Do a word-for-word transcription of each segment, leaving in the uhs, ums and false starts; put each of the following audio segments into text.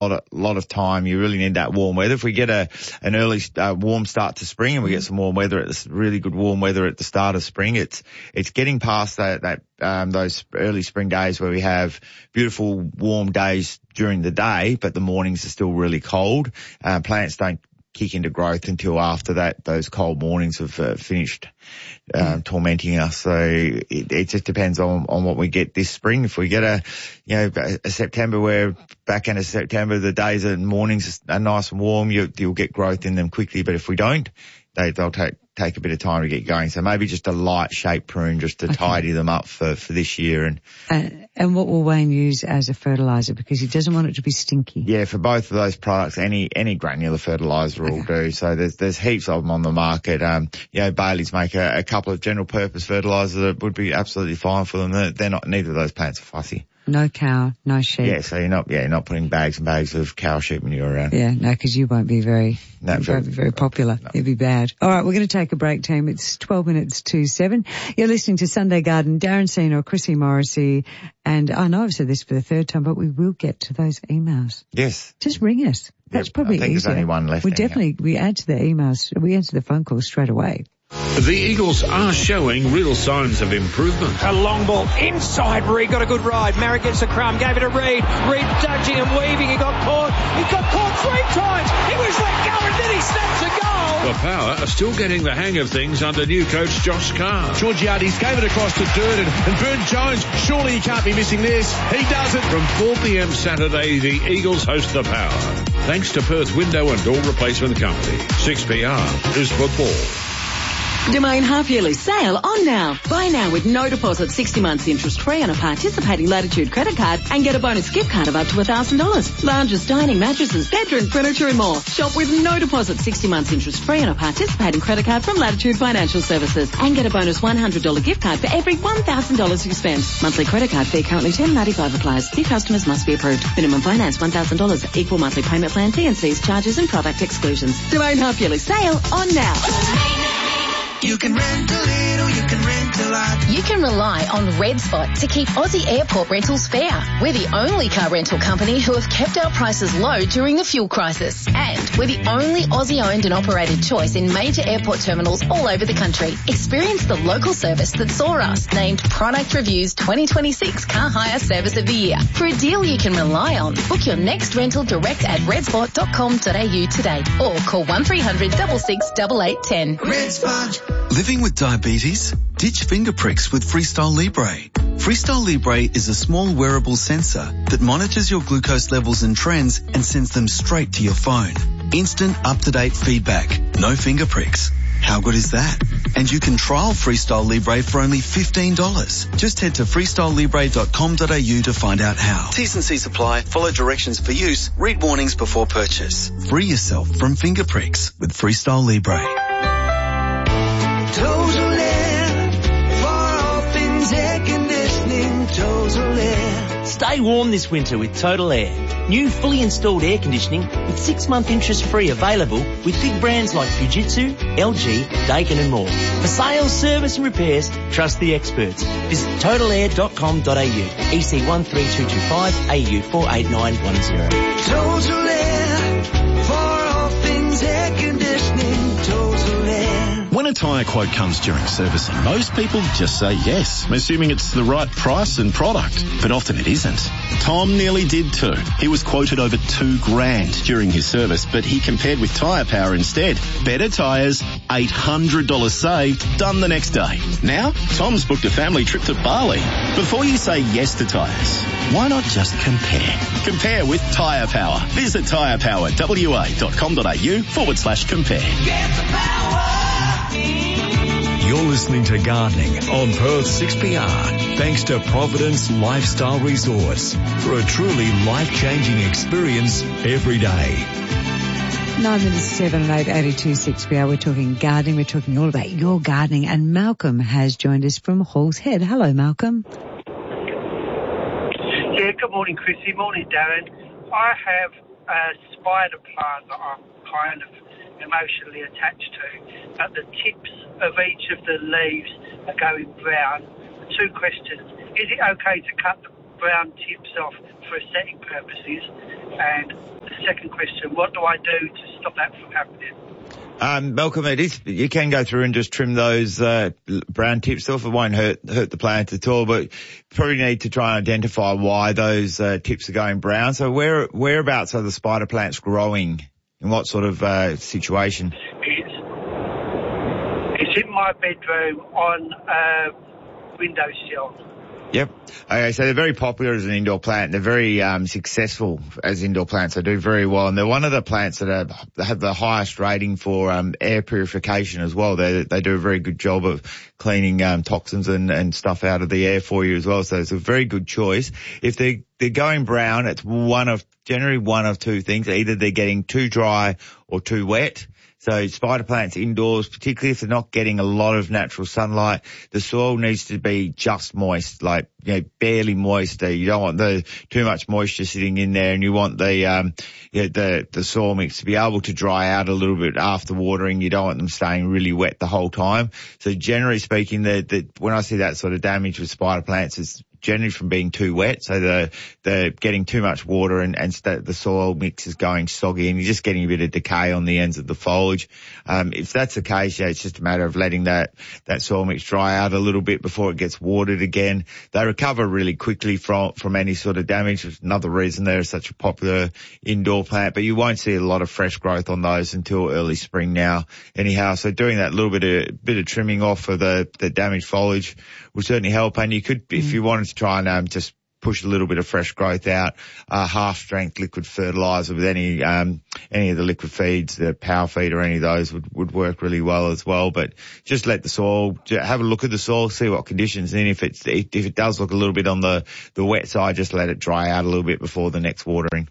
lot of, lot of time. You really need that warm weather. If we get a an early uh, warm start to spring and we get some warm weather at this really good warm weather at the start of spring, it's it's getting past that that um those early spring days where we have beautiful warm days during the day, but the mornings are still really cold. Uh, plants don't kick into growth until after that those cold mornings have uh, finished um, mm. tormenting us. So it, it just depends on on what we get this spring. If we get a you know a, a September where back end of September the days and mornings are nice and warm, you, you'll get growth in them quickly. But if we don't, they they'll take take a bit of time to get going. So maybe just a light shaped prune just to okay. tidy them up for for this year. And uh, and what will Wayne use as a fertiliser, because he doesn't want it to be stinky? Yeah, for both of those products, any any granular fertiliser okay. will do. So there's there's heaps of them on the market. Um, you know, Bailey's make a, a couple of general purpose fertilisers that would be absolutely fine for them. They're, they're not, neither of those plants are fussy. No cow, no sheep. Yeah, so you're not, yeah, you're not putting bags and bags of cow sheep manure around. Yeah, no, because you won't be very, no, you won't be very popular. No. You'll be bad. All right, we're going to take a break, team. It's twelve minutes to seven. You're listening to Sunday Garden. Darren Senior, Chrissy Morrissey, and I know I've said this for the third time, but we will get to those emails. Yes. Just ring us. That's yep, probably I think easier. There's only one left. We definitely, we answer the emails, we answer the phone calls straight away. The Eagles are showing real signs of improvement. A long ball inside. Reed got a good ride. Merritt gets a crumb, gave it to Reed. Reed dodging and weaving. He got caught. He got caught three times. He was let go and then he snaps a goal. The Power are still getting the hang of things under new coach Josh Carr. Georgiades gave it across to Durden and Burn Jones. Surely he can't be missing this. He does it. From four p.m. Saturday, the Eagles host the Power. Thanks to Perth Window and Door Replacement Company. six P R is football. Domain half-yearly sale on now. Buy now with no deposit, sixty months interest-free on a participating Latitude credit card and get a bonus gift card of up to one thousand dollars. Lounges, dining, mattresses, bedroom furniture and more. Shop with no deposit, sixty months interest-free on a participating credit card from Latitude Financial Services and get a bonus one hundred dollars gift card for every one thousand dollars you spend. Monthly credit card fee currently ten dollars ninety-five applies. New customers must be approved. Minimum finance one thousand dollars. Equal monthly payment plan, T and C's, charges and product exclusions. Domain half-yearly sale on now. You can rent a little, you can rent a lot. You can rely on Red Spot to keep Aussie airport rentals fair. We're the only car rental company who have kept our prices low during the fuel crisis. And we're the only Aussie-owned and operated choice in major airport terminals all over the country. Experience the local service that saw us named Product Review's twenty twenty-six Car Hire Service of the Year. For a deal you can rely on, book your next rental direct at redspot dot com dot a u today or call one three hundred, six six, eight eight one zero. Red Spot. Living with diabetes? Ditch finger pricks with Freestyle Libre. Freestyle Libre is a small wearable sensor that monitors your glucose levels and trends and sends them straight to your phone. Instant, up-to-date feedback. No finger pricks. How good is that? And you can trial Freestyle Libre for only fifteen dollars. Just head to freestyle libre dot com dot a u to find out how. T's and C's apply. Follow directions for use. Read warnings before purchase. Free yourself from finger pricks with Freestyle Libre. Total Air, for all things air conditioning, Total Air. Stay warm this winter with Total Air. New fully installed air conditioning with six-month interest-free available with big brands like Fujitsu, L G, Daikin and more. For sales, service and repairs, trust the experts. Visit total air dot com dot a u. E C one three two two five, A U four eight nine one zero. Total Air, for all things air conditioning, Total Air. When a tyre quote comes during servicing, most people just say yes, assuming it's the right price and product. But often it isn't. Tom nearly did too. He was quoted over two grand during his service, but he compared with Tyre Power instead. Better tyres, eight hundred dollars saved, done the next day. Now, Tom's booked a family trip to Bali. Before you say yes to tyres, why not just compare? Compare with Tyre Power. Visit tyre power w a dot com dot a u forward slash compare. Get the power. You're listening to Gardening on Perth six P R, thanks to Providence Lifestyle Resorts, for a truly life-changing experience every day. Nine minutes, seven and eight, eighty-two, six P R. We're talking gardening. We're talking all about your gardening. And Malcolm has joined us from Hall's Head. Hello, Malcolm. Yeah, good morning, Chrissy. Morning, Darren. I have a spider plant that I'm kind of emotionally attached to, but the tips of each of the leaves are going brown. Two questions. Is it okay to cut the brown tips off for aesthetic purposes? And the second question, what do I do to stop that from happening? Um, Malcolm, it is, you can go through and just trim those, uh, brown tips off. It won't hurt, hurt the plant at all, but you probably need to try and identify why those, uh, tips are going brown. So where, whereabouts are the spider plants growing? In what sort of, uh, situation? It's, it's in my bedroom on a windowsill. Yep. Okay, so they're very popular as an indoor plant. They're very um, successful as indoor plants. They do very well, and they're one of the plants that are, have the highest rating for um, air purification as well. They they do a very good job of cleaning um, toxins and, and stuff out of the air for you as well. So it's a very good choice. If they they're going brown, it's one of generally one of two things: either they're getting too dry or too wet. So spider plants indoors, particularly if they're not getting a lot of natural sunlight, the soil needs to be just moist, like, you know, barely moist. You don't want the too much moisture sitting in there, and you want the um you know, the the soil mix to be able to dry out a little bit after watering. You don't want them staying really wet the whole time. So generally speaking, the, the when I see that sort of damage with spider plants, it's generally from being too wet, so the the getting too much water and, and st- the soil mix is going soggy, and you're just getting a bit of decay on the ends of the foliage. Um, if that's the case, yeah, it's just a matter of letting that that soil mix dry out a little bit before it gets watered again. They recover really quickly from from any sort of damage. It's another reason they're such a popular indoor plant, but you won't see a lot of fresh growth on those until early spring now. Anyhow, so doing that little bit of bit of trimming off of the the damaged foliage will certainly help. And you could, mm. if you wanted to try and um, just push a little bit of fresh growth out, uh, half strength liquid fertilizer with any um any of the liquid feeds, the power feed or any of those would would work really well as well. But just let the soil, have a look at the soil, see what conditions, and then if it's if it does look a little bit on the the wet side, just let it dry out a little bit before the next watering.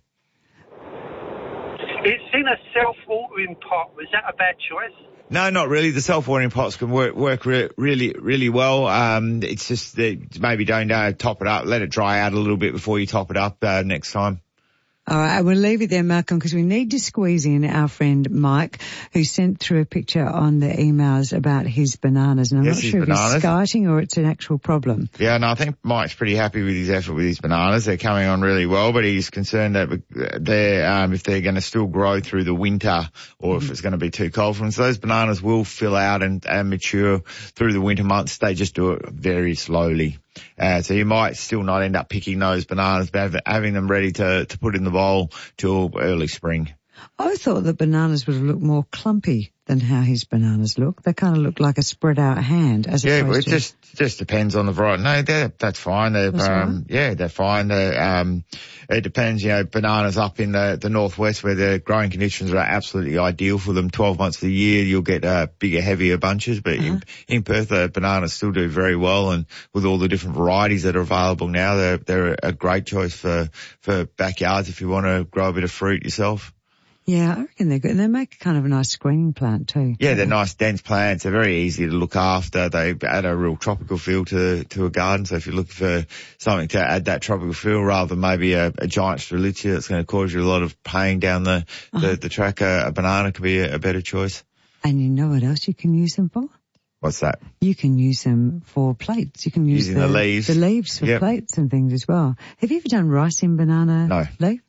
It's in a self-watering pot. Was that a bad choice? No, not really. The self-watering pots can work work re- really really well. Um, it's just that maybe don't uh, top it up. Let it dry out a little bit before you top it up uh, next time. All right, we'll leave it there, Malcolm, because we need to squeeze in our friend Mike, who sent through a picture on the emails about his bananas. And I'm yes, not sure bananas. if he's skiting or it's an actual problem. Yeah, no, I think Mike's pretty happy with his effort with his bananas. They're coming on really well, but he's concerned that they're, um, if they're going to still grow through the winter or if it's going to be too cold for them. So those bananas will fill out and, and mature through the winter months. They just do it very slowly. Uh, so you might still not end up picking those bananas, but having them ready to, to put in the bowl till early spring. I thought that bananas would look more clumpy than how his bananas look. They kind of look like a spread out hand as yeah, opposed it to... just just depends on the variety. No, they're, that's fine. They're, That's um, right. yeah, they're fine. They're, um, it depends, you know, bananas up in the, the northwest where the growing conditions are absolutely ideal for them. twelve months of the year, you'll get, uh, bigger, heavier bunches, but uh-huh. in, in Perth, the bananas still do very well. And with all the different varieties that are available now, they're, they're a great choice for, for backyards if you want to grow a bit of fruit yourself. Yeah, I reckon they're good. And they make kind of a nice screening plant too. Yeah, they're nice, dense plants. They're very easy to look after. They add a real tropical feel to to a garden. So if you're looking for something to add that tropical feel rather than maybe a, a giant strelitzia that's going to cause you a lot of pain down the, uh-huh. the, the track, a, a banana could be a, a better choice. And you know what else you can use them for? What's that? You can use them for plates. You can use Using the, the leaves. The leaves for yep. plates and things as well. Have you ever done rice in banana no. leaf?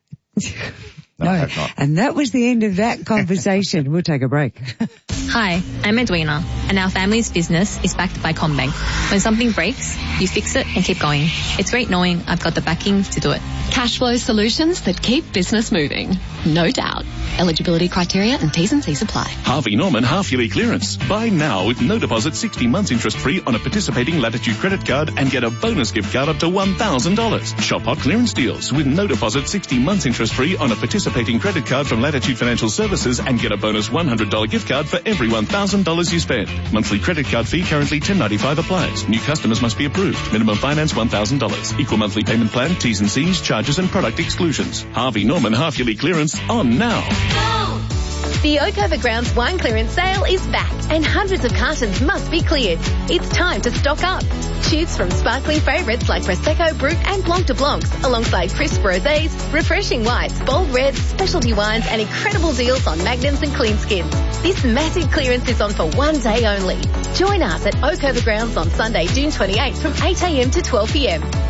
No, I have not. And that was the end of that conversation. We'll take a break. Hi, I'm Edwina, and our family's business is backed by CommBank. When something breaks, you fix it and keep going. It's great knowing I've got the backing to do it. Cash flow solutions that keep business moving. No doubt. Eligibility criteria and T's and C's apply. Harvey Norman half-yearly clearance. Buy now with no deposit, sixty months interest-free on a participating Latitude credit card and get a bonus gift card up to one thousand dollars. Shop hot clearance deals with no deposit, sixty months interest-free on a participating credit card from Latitude Financial Services and get a bonus one hundred dollars gift card for every one thousand dollars you spend. Monthly credit card fee currently ten ninety-five applies. New customers must be approved. Minimum finance one thousand dollars. Equal monthly payment plan, T's and C's, charges and product exclusions. Harvey Norman half-yearly clearance on now. The Oakover Grounds wine clearance sale is back and hundreds of cartons must be cleared. It's time to stock up. Choose from sparkling favourites like Prosecco, Brut and Blanc de Blancs alongside crisp rosés, refreshing whites, bold reds, specialty wines and incredible deals on magnums and clean skins. This massive clearance is on for one day only. Join us at Oakover Grounds on Sunday, June twenty-eighth from eight a.m. to twelve p.m.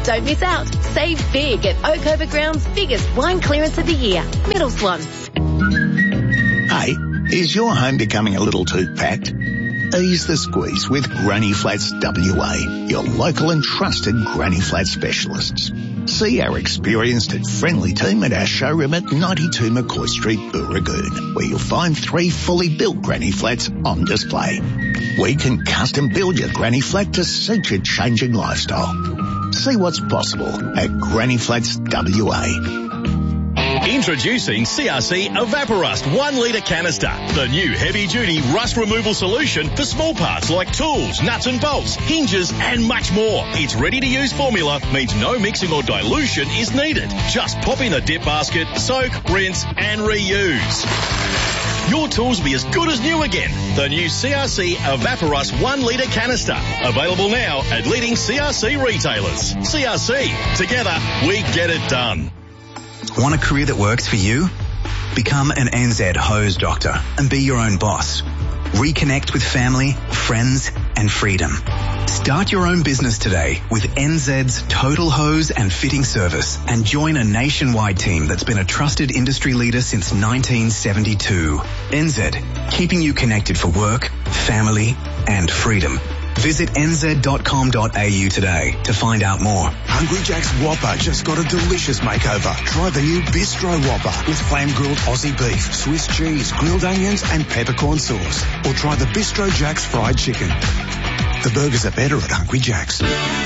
Don't miss out. Save big at Oakover Ground's biggest wine clearance of the year, Middle Swan. Hey, is your home becoming a little too packed? Ease the squeeze with Granny Flats W A, your local and trusted Granny Flat specialists. See our experienced and friendly team at our showroom at ninety-two McCoy Street, Booragoon, where you'll find three fully built Granny Flats on display. We can custom build your Granny Flat to suit your changing lifestyle. See what's possible at Granny Flats W A. Introducing C R C Evaporust one litre canister, the new heavy-duty rust removal solution for small parts like tools, nuts and bolts, hinges and much more. Its ready-to-use formula means no mixing or dilution is needed. Just pop in the dip basket, soak, rinse and reuse. Your tools will be as good as new again. The new C R C Evaporust one litre canister. Available now at leading C R C retailers. C R C. Together, we get it done. Want a career that works for you? Become an N Z hose doctor and be your own boss. Reconnect with family, friends and freedom. Start your own business today with N Z's Total Hose and Fitting Service and join a nationwide team that's been a trusted industry leader since nineteen seventy-two. N Z, keeping you connected for work, family and freedom. Visit n z dot com dot a u today to find out more. Hungry Jack's Whopper just got a delicious makeover. Try the new Bistro Whopper with flame-grilled Aussie beef, Swiss cheese, grilled onions and peppercorn sauce. Or try the Bistro Jack's fried chicken. The burgers are better at Hungry Jack's.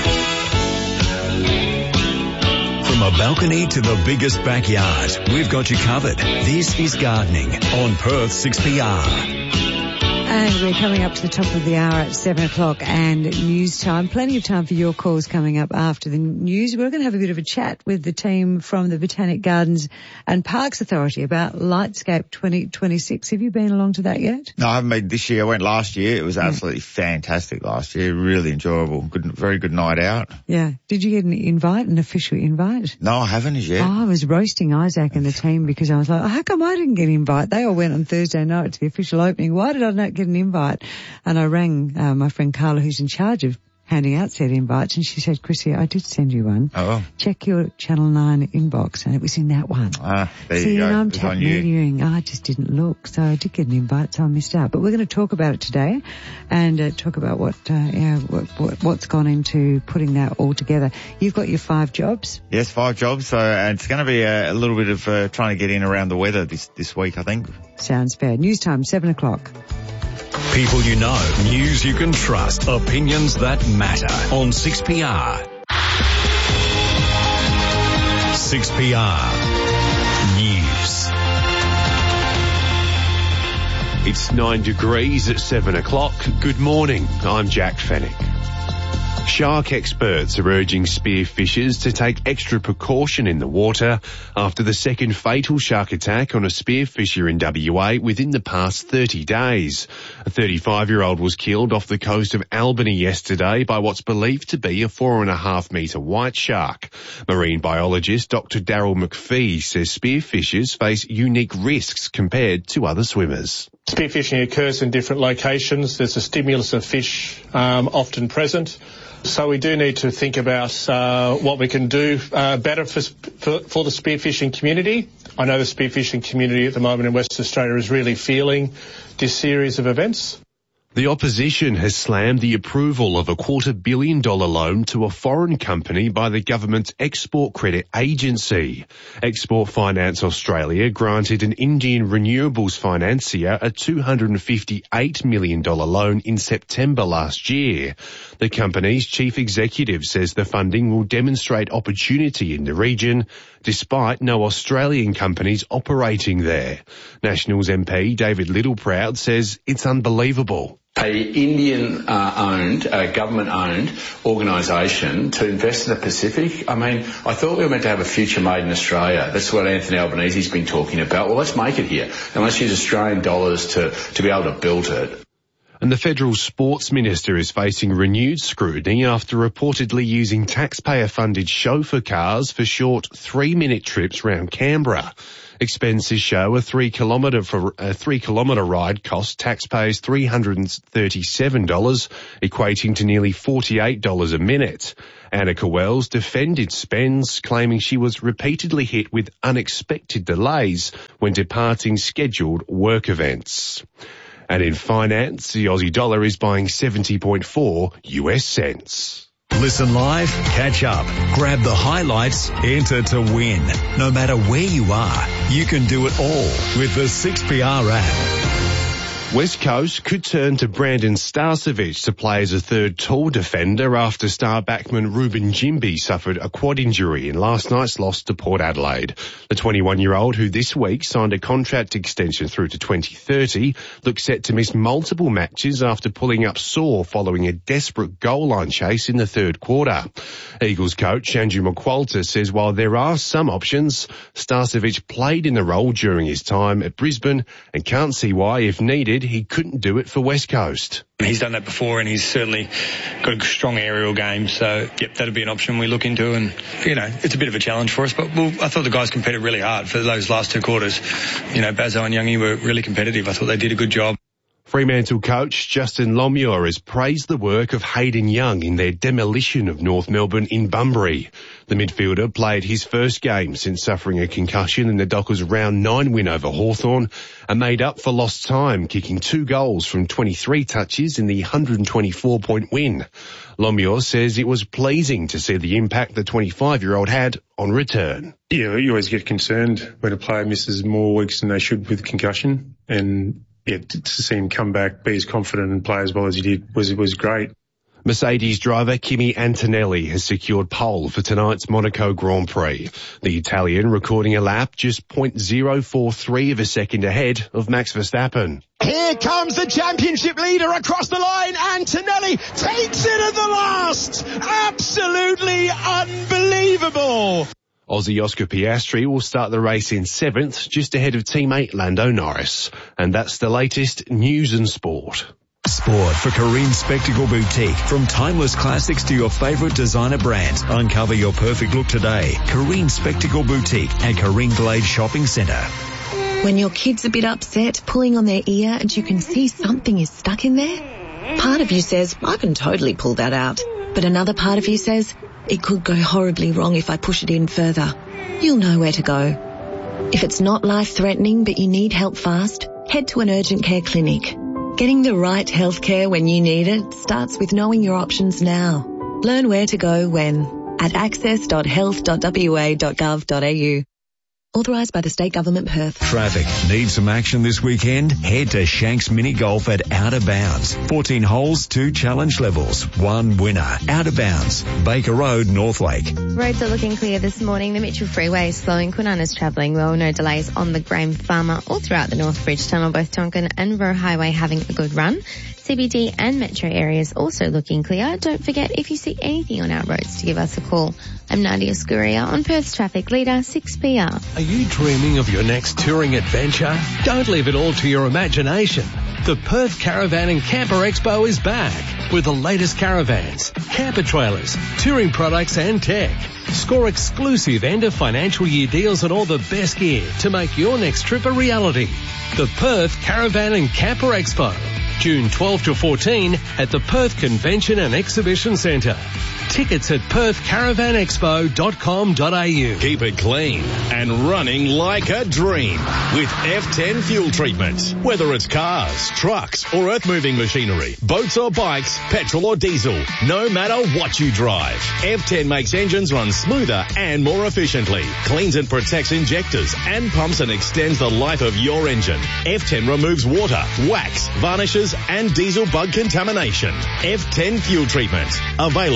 From a balcony to the biggest backyard, we've got you covered. This is Gardening on Perth six P R. And we're coming up to the top of the hour at seven o'clock and news time. Plenty of time for your calls coming up after the news. We're going to have a bit of a chat with the team from the Botanic Gardens and Parks Authority about Lightscape twenty twenty-six. Have you been along to that yet? No, I haven't been this year. I went last year. It was absolutely yeah. fantastic last year. Really enjoyable. Good, very good night out. Yeah. Did you get an invite, an official invite? No, I haven't as yet. Oh, I was roasting Isaac and the team because I was like, oh, how come I didn't get an invite? They all went on Thursday night to the official opening. Why did I not get an invite? And I rang uh, my friend Carla, who's in charge of handing out said invites, and she said, Chrissy, I did send you one. Oh. Check your Channel nine inbox, and it was in that one. Ah, there See, you go. and I'm tap mediating. Oh, I just didn't look, so I did get an invite, so I missed out. But we're going to talk about it today, and uh, talk about what, uh, yeah, what, what what's gone into putting that all together. You've got your five jobs. Yes, five jobs. So uh, it's going to be a, a little bit of uh, trying to get in around the weather this this week, I think. Sounds fair. News time, seven o'clock. People you know, news you can trust, opinions that matter on six P R. six P R News. It's nine degrees at seven o'clock. Good morning. I'm Jack Fennick. Shark experts are urging spearfishers to take extra precaution in the water after the second fatal shark attack on a spearfisher in W A within the past thirty days. A thirty-five-year-old was killed off the coast of Albany yesterday by what's believed to be a four and a half metre white shark. Marine biologist Doctor Daryl McPhee says spearfishers face unique risks compared to other swimmers. Spearfishing occurs in different locations. There's a stimulus of fish um, often present. So we do need to think about uh, what we can do uh, better for, for, for the spearfishing community. I know the spearfishing community at the moment in Western Australia is really feeling this series of events. The opposition has slammed the approval of a quarter billion dollar loan to a foreign company by the government's Export Credit Agency. Export Finance Australia granted an Indian renewables financier a two hundred fifty-eight million dollars loan in September last year. The company's chief executive says the funding will demonstrate opportunity in the region, despite no Australian companies operating there. Nationals M P David Littleproud says it's unbelievable. A Indian-owned, uh, government-owned organisation to invest in the Pacific. I mean, I thought we were meant to have a future made in Australia. That's what Anthony Albanese's been talking about. Well, let's make it here, and let's use Australian dollars to, to be able to build it. And the federal sports minister is facing renewed scrutiny after reportedly using taxpayer-funded chauffeur cars for short three-minute trips round Canberra. Expenses show a three kilometre for a three kilometre ride cost taxpayers three hundred thirty-seven dollars, equating to nearly forty-eight dollars a minute. Annika Wells defended Spence, claiming she was repeatedly hit with unexpected delays when departing scheduled work events. And in finance, the Aussie dollar is buying seventy point four U S cents. Listen live, catch up, grab the highlights, enter to win. No matter where you are, you can do it all with the six P R app. West Coast could turn to Brandon Starcevic to play as a third tall defender after star backman Ruben Jimby suffered a quad injury in last night's loss to Port Adelaide. The twenty-one-year-old, who this week signed a contract extension through to twenty thirty, looks set to miss multiple matches after pulling up sore following a desperate goal line chase in the third quarter. Eagles coach Andrew McQualter says while there are some options, Starcevic played in the role during his time at Brisbane and can't see why, if needed, he couldn't do it for West Coast. He's done that before and he's certainly got a strong aerial game, so yep, that'd be an option we look into, and you know, it's a bit of a challenge for us, but we'll, I thought the guys competed really hard for those last two quarters. You know, Bazo and Youngie were really competitive. I thought they did a good job. Fremantle coach Justin Lomuir has praised the work of Hayden Young in their demolition of North Melbourne in Bunbury. The midfielder played his first game since suffering a concussion in the Dockers' round nine win over Hawthorn and made up for lost time, kicking two goals from twenty-three touches in the one hundred twenty-four point win. Lomuir says it was pleasing to see the impact the twenty-five-year-old had on return. Yeah, you always get concerned when a player misses more weeks than they should with concussion, and yeah, to see him come back, be as confident and play as well as he did was was great. Mercedes driver Kimi Antonelli has secured pole for tonight's Monaco Grand Prix. The Italian recording a lap just zero point zero four three of a second ahead of Max Verstappen. Here comes the championship leader across the line. Antonelli takes it at the last. Absolutely unbelievable. Aussie Oscar Piastri will start the race in seventh, just ahead of teammate Lando Norris. And that's the latest news and sport. Sport for Kareem Spectacle Boutique. From timeless classics to your favourite designer brands. Uncover your perfect look today. Kareem Spectacle Boutique at Kareem Glade Shopping Centre. When your kid's a bit upset, pulling on their ear and you can see something is stuck in there, part of you says, I can totally pull that out. But another part of you says, it could go horribly wrong if I push it in further. You'll know where to go. If it's not life-threatening but you need help fast, head to an urgent care clinic. Getting the right health care when you need it starts with knowing your options now. Learn where to go when at access dot health dot w a dot gov dot a u. Authorised by the State Government, Perth. Traffic. Need some action this weekend? Head to Shanks Mini Golf at Outer Bounds. fourteen holes, two challenge levels, one winner. Outer Bounds, Baker Road, Northlake. Roads are looking clear this morning. The Mitchell Freeway is slowing. Kwinana's travelling well. No delays on the Graham Farmer or throughout the North Bridge Tunnel. Both Tonkin and Roe Highway having a good run. C B D and metro areas also looking clear. Don't forget, if you see anything on our roads, to give us a call. I'm Nadia Scuria on Perth's Traffic Leader, six P R. Are you dreaming of your next touring adventure? Don't leave it all to your imagination. The Perth Caravan and Camper Expo is back with the latest caravans, camper trailers, touring products and tech. Score exclusive end of financial year deals on all the best gear to make your next trip a reality. The Perth Caravan and Camper Expo, June twelfth to fourteen at the Perth Convention and Exhibition Centre. Tickets at perth caravan expo dot com dot a u. Keep it clean and running like a dream with F ten fuel treatment. Whether it's cars, trucks or earth-moving machinery, boats or bikes, petrol or diesel, no matter what you drive, F ten makes engines run smoother and more efficiently, cleans and protects injectors and pumps and extends the life of your engine. F ten removes water, wax, varnishes and diesel bug contamination. F ten fuel treatment. Available at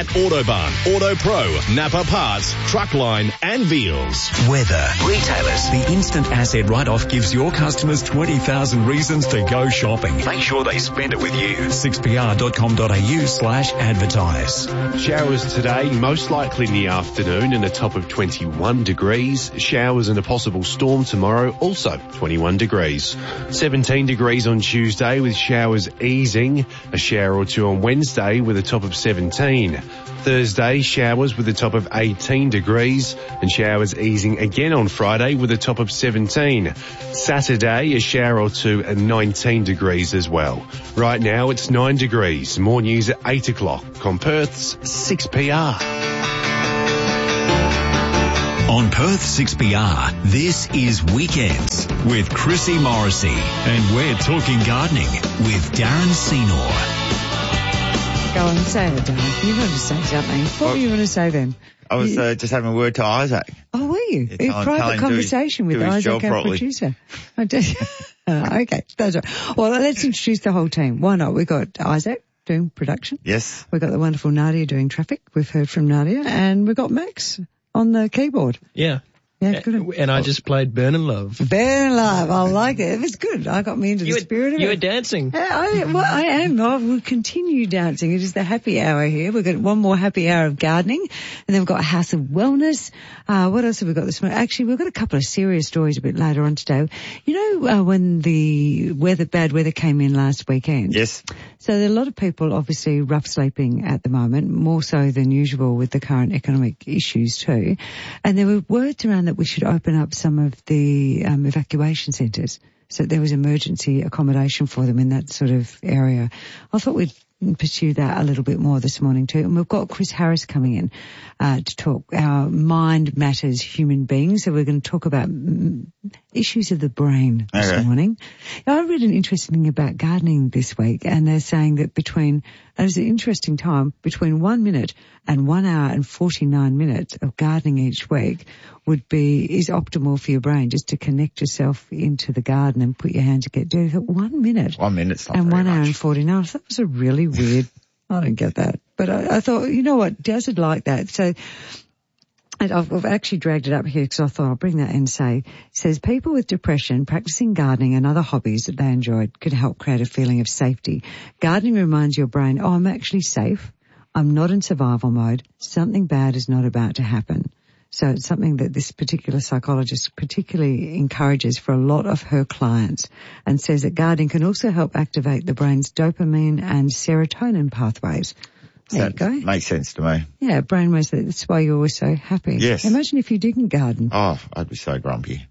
at Autobarn, Auto Pro, Napa Parts, Truckline and Veals. Weather. Retailers. The instant asset write-off gives your customers twenty thousand reasons to go shopping. Make sure they spend it with you. six p r dot com dot a u slash advertise. Showers today, most likely in the afternoon and a top of twenty-one degrees. Showers and a possible storm tomorrow, also twenty-one degrees. seventeen degrees on Tuesday with showers easing. A shower or two on Wednesday with a top of seventeen. Thursday, showers with a top of eighteen degrees and showers easing again on Friday with a top of seventeen. Saturday, a shower or two and nineteen degrees as well. Right now it's nine degrees. More news at eight o'clock on Perth's six P R. On Perth six P R, this is Weekends with Chrissy Morrissey. And we're talking gardening with Darren Senor. Go on, say it, Darren. You wanted to say something. What well, were you going to say then? I was uh, just having a word to Isaac. Oh, were you? Yeah, a private conversation his, with Isaac, our properly. producer. I did. uh, okay, that's right. Well, let's introduce the whole team. Why not? We've got Isaac doing production. Yes. We've got the wonderful Nadia doing traffic. We've heard from Nadia. And we've got Max on the keyboard. Yeah. Yeah, good. And I just played Burn and Love. Burn and Love. I like it. It was good. I got me into you the were, spirit of you it. You were dancing. Yeah, I, well, I am. I will continue dancing. It is the happy hour here. We've got one more happy hour of gardening. And then we've got House of Wellness. Uh, what else have we got this morning? Actually, we've got a couple of serious stories a bit later on today. You know, uh, when the weather, bad weather came in last weekend? Yes. So there are a lot of people obviously rough sleeping at the moment, more so than usual with the current economic issues too. And there were words around that we should open up some of the um, evacuation centres, so there was emergency accommodation for them in that sort of area. I thought we'd pursue that a little bit more this morning too. And we've got Chris Harris coming in uh, to talk our mind matters human beings. So we're going to talk about mm, issues of the brain this okay. morning. Now, I read an interesting thing about gardening this week, and they're saying that between, and it's an interesting time, between one minute and one hour and forty-nine minutes of gardening each week would be, is optimal for your brain, just to connect yourself into the garden and put your hand to get dirty. One minute. One minute's not And very one hour much. and forty-nine. That was a really weird, I don't get that. But I, I thought, you know what, does it like that? So and I've, I've actually dragged it up here because I thought I'll bring that in and say, it says people with depression practicing gardening and other hobbies that they enjoyed could help create a feeling of safety. Gardening reminds your brain, oh, I'm actually safe. I'm not in survival mode. Something bad is not about to happen. So it's something that this particular psychologist particularly encourages for a lot of her clients, and says that gardening can also help activate the brain's dopamine and serotonin pathways. There that you go. Makes sense to me. Yeah, brainwaves. That's why you're always so happy. Yes. Imagine if you didn't garden. Oh, I'd be so grumpy.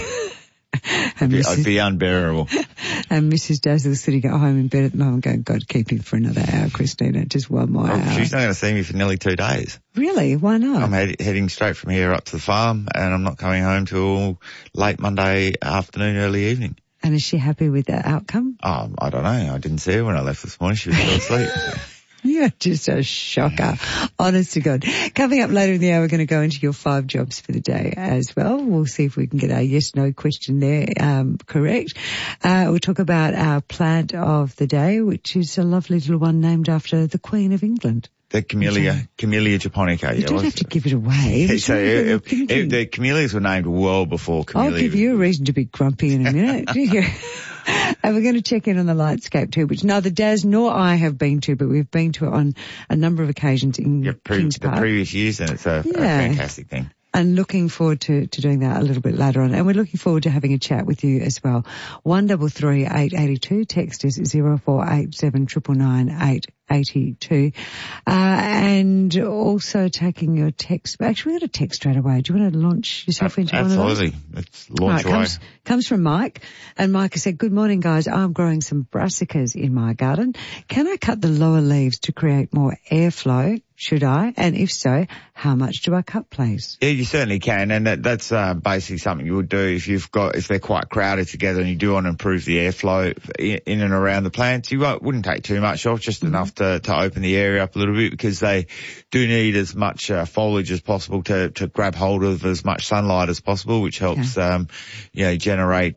And I'd, Missus I'd be unbearable. And Missus Dazzle sitting at home in bed at the moment going, God, keep him for another hour, Christina, just one more oh, hour. She's not going to see me for nearly two days. Really? Why not? I'm head, heading straight from here up to the farm, and I'm not coming home till late Monday afternoon, early evening. And is she happy with that outcome? Oh, I don't know. I didn't see her when I left this morning. She was still asleep. So. You're just a shocker. Honest to God. Coming up later in the hour, we're going to go into your five jobs for the day as well. We'll see if we can get our yes-no question there um, correct. Uh, we'll talk about our plant of the day, which is a lovely little one named after the Queen of England. The Camellia, Camellia japonica. You yeah, don't have to give it away. Yeah, so it, it, it, the camellias were named well before Camellia. I'll give you a reason to be grumpy in a minute. And we're going to check in on the Lightscape too, which neither Daz nor I have been to, but we've been to it on a number of occasions in yeah, pre- Kings Park. The previous years, and it's a, yeah. a fantastic thing. And looking forward to, to doing that a little bit later on. And we're looking forward to having a chat with you as well. One double three eight eighty two. Text is zero four eight seven nine nine eight eighty two. Uh, and also taking your text. Actually, we got a text straight away. Do you want to launch yourself into Absolutely. one of those? Absolutely. Let's launch right, away. Comes, comes from Mike. And Mike has said, good morning, guys. I'm growing some brassicas in my garden. Can I cut the lower leaves to create more airflow? Should I? And if so, how much do I cut, please? Yeah, you certainly can, and that, that's uh, basically something you would do if you've got if they're quite crowded together and you do want to improve the airflow in, in and around the plants. You won't, wouldn't take too much off, just mm-hmm. enough to, to open the area up a little bit, because they do need as much uh, foliage as possible to, to grab hold of as much sunlight as possible, which helps, okay. um, you know, generate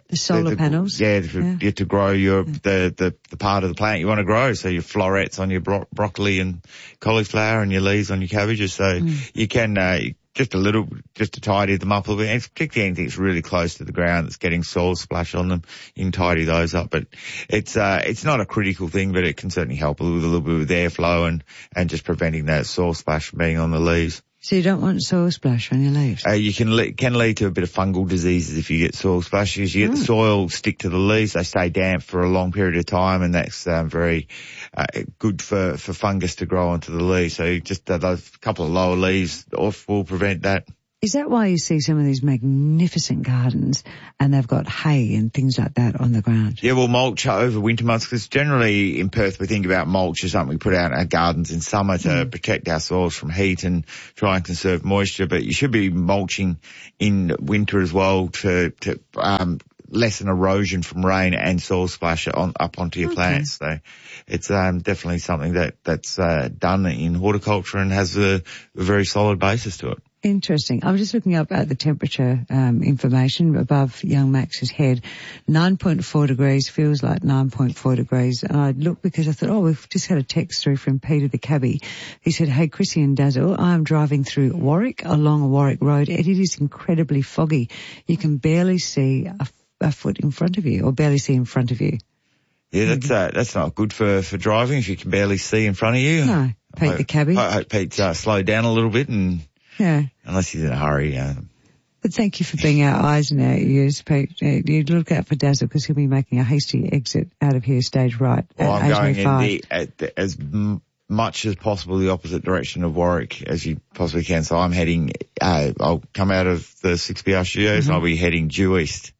The solar the, the, panels. Yeah, to, yeah. Get to grow your yeah. the, the the part of the plant you want to grow. So your florets on your bro- broccoli and cauliflower, and your leaves on your cabbages. So mm. you can uh, just a little, just to tidy them up a little bit. And particularly anything that's really close to the ground that's getting soil splash on them, you can tidy those up. But it's uh it's not a critical thing, but it can certainly help with a little bit with airflow and and just preventing that soil splash from being on the leaves. So you don't want soil splash on your leaves? Uh, you can le- can lead to a bit of fungal diseases if you get soil splash. Because you get oh. the soil stick to the leaves, they stay damp for a long period of time, and that's um, very uh, good for, for fungus to grow onto the leaves. So just uh, those couple of lower leaves off will prevent that. Is that why you see some of these magnificent gardens and they've got hay and things like that on the ground? Yeah, well, mulch over winter months, because generally in Perth we think about mulch as something we put out in our gardens in summer to mm. protect our soils from heat and try and conserve moisture, but you should be mulching in winter as well to, to um, lessen erosion from rain and soil splash on, up onto your okay. plants. So it's um, definitely something that, that's uh, done in horticulture and has a, a very solid basis to it. Interesting. I'm just looking up at the temperature um, information above young Max's head. nine point four degrees, feels like nine point four degrees. And I looked because I thought, oh, we've just had a text through from Peter the cabbie. He said, hey, Chrissy and Dazzle, I'm driving through Warwick along Warwick Road and it is incredibly foggy. You can barely see a, a foot in front of you or barely see in front of you. Yeah, that's uh, that's not good for, for driving if you can barely see in front of you. No, Pete I, the cabbie. I hope Pete uh, slowed down a little bit and... Yeah. Unless he's in a hurry, yeah. But thank you for being our eyes and our ears, Pete. You look out for Dazzle because he'll be making a hasty exit out of here, stage right. Well, at I'm going in the, at the, as m- much as possible the opposite direction of Warwick as you possibly can. So I'm heading, uh, I'll come out of the six B R studios mm-hmm. and I'll be heading due east.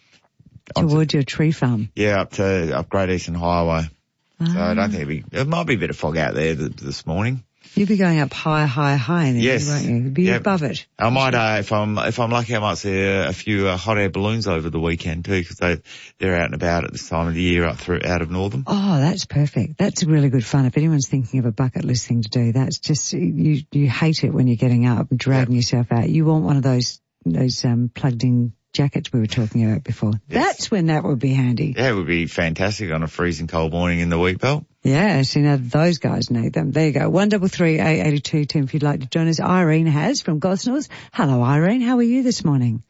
Towards your tree farm? Yeah, up to, up Great Eastern Highway. Ah. So I don't think it'll be, there might be a bit of fog out there th- this morning. You'll be going up higher, higher, higher, then, yes. won't you? You'll be yep. above it. I might, uh, if I'm if I'm lucky, I might see a, a few uh, hot air balloons over the weekend too, because they they're out and about at this time of the year up through out of Northam. Oh, that's perfect. That's really good fun. If anyone's thinking of a bucket list thing to do, that's just you you hate it when you're getting up and dragging yep. yourself out. You want one of those those um plugged in jackets we were talking about before. Yes. That's when that would be handy. Yeah, it would be fantastic on a freezing cold morning in the wheat belt. Yeah, so now those guys need them. There you go. One double three eight eighty two ten if you'd like to join us. Irene has from Gosnells. Hello, Irene. How are you this morning?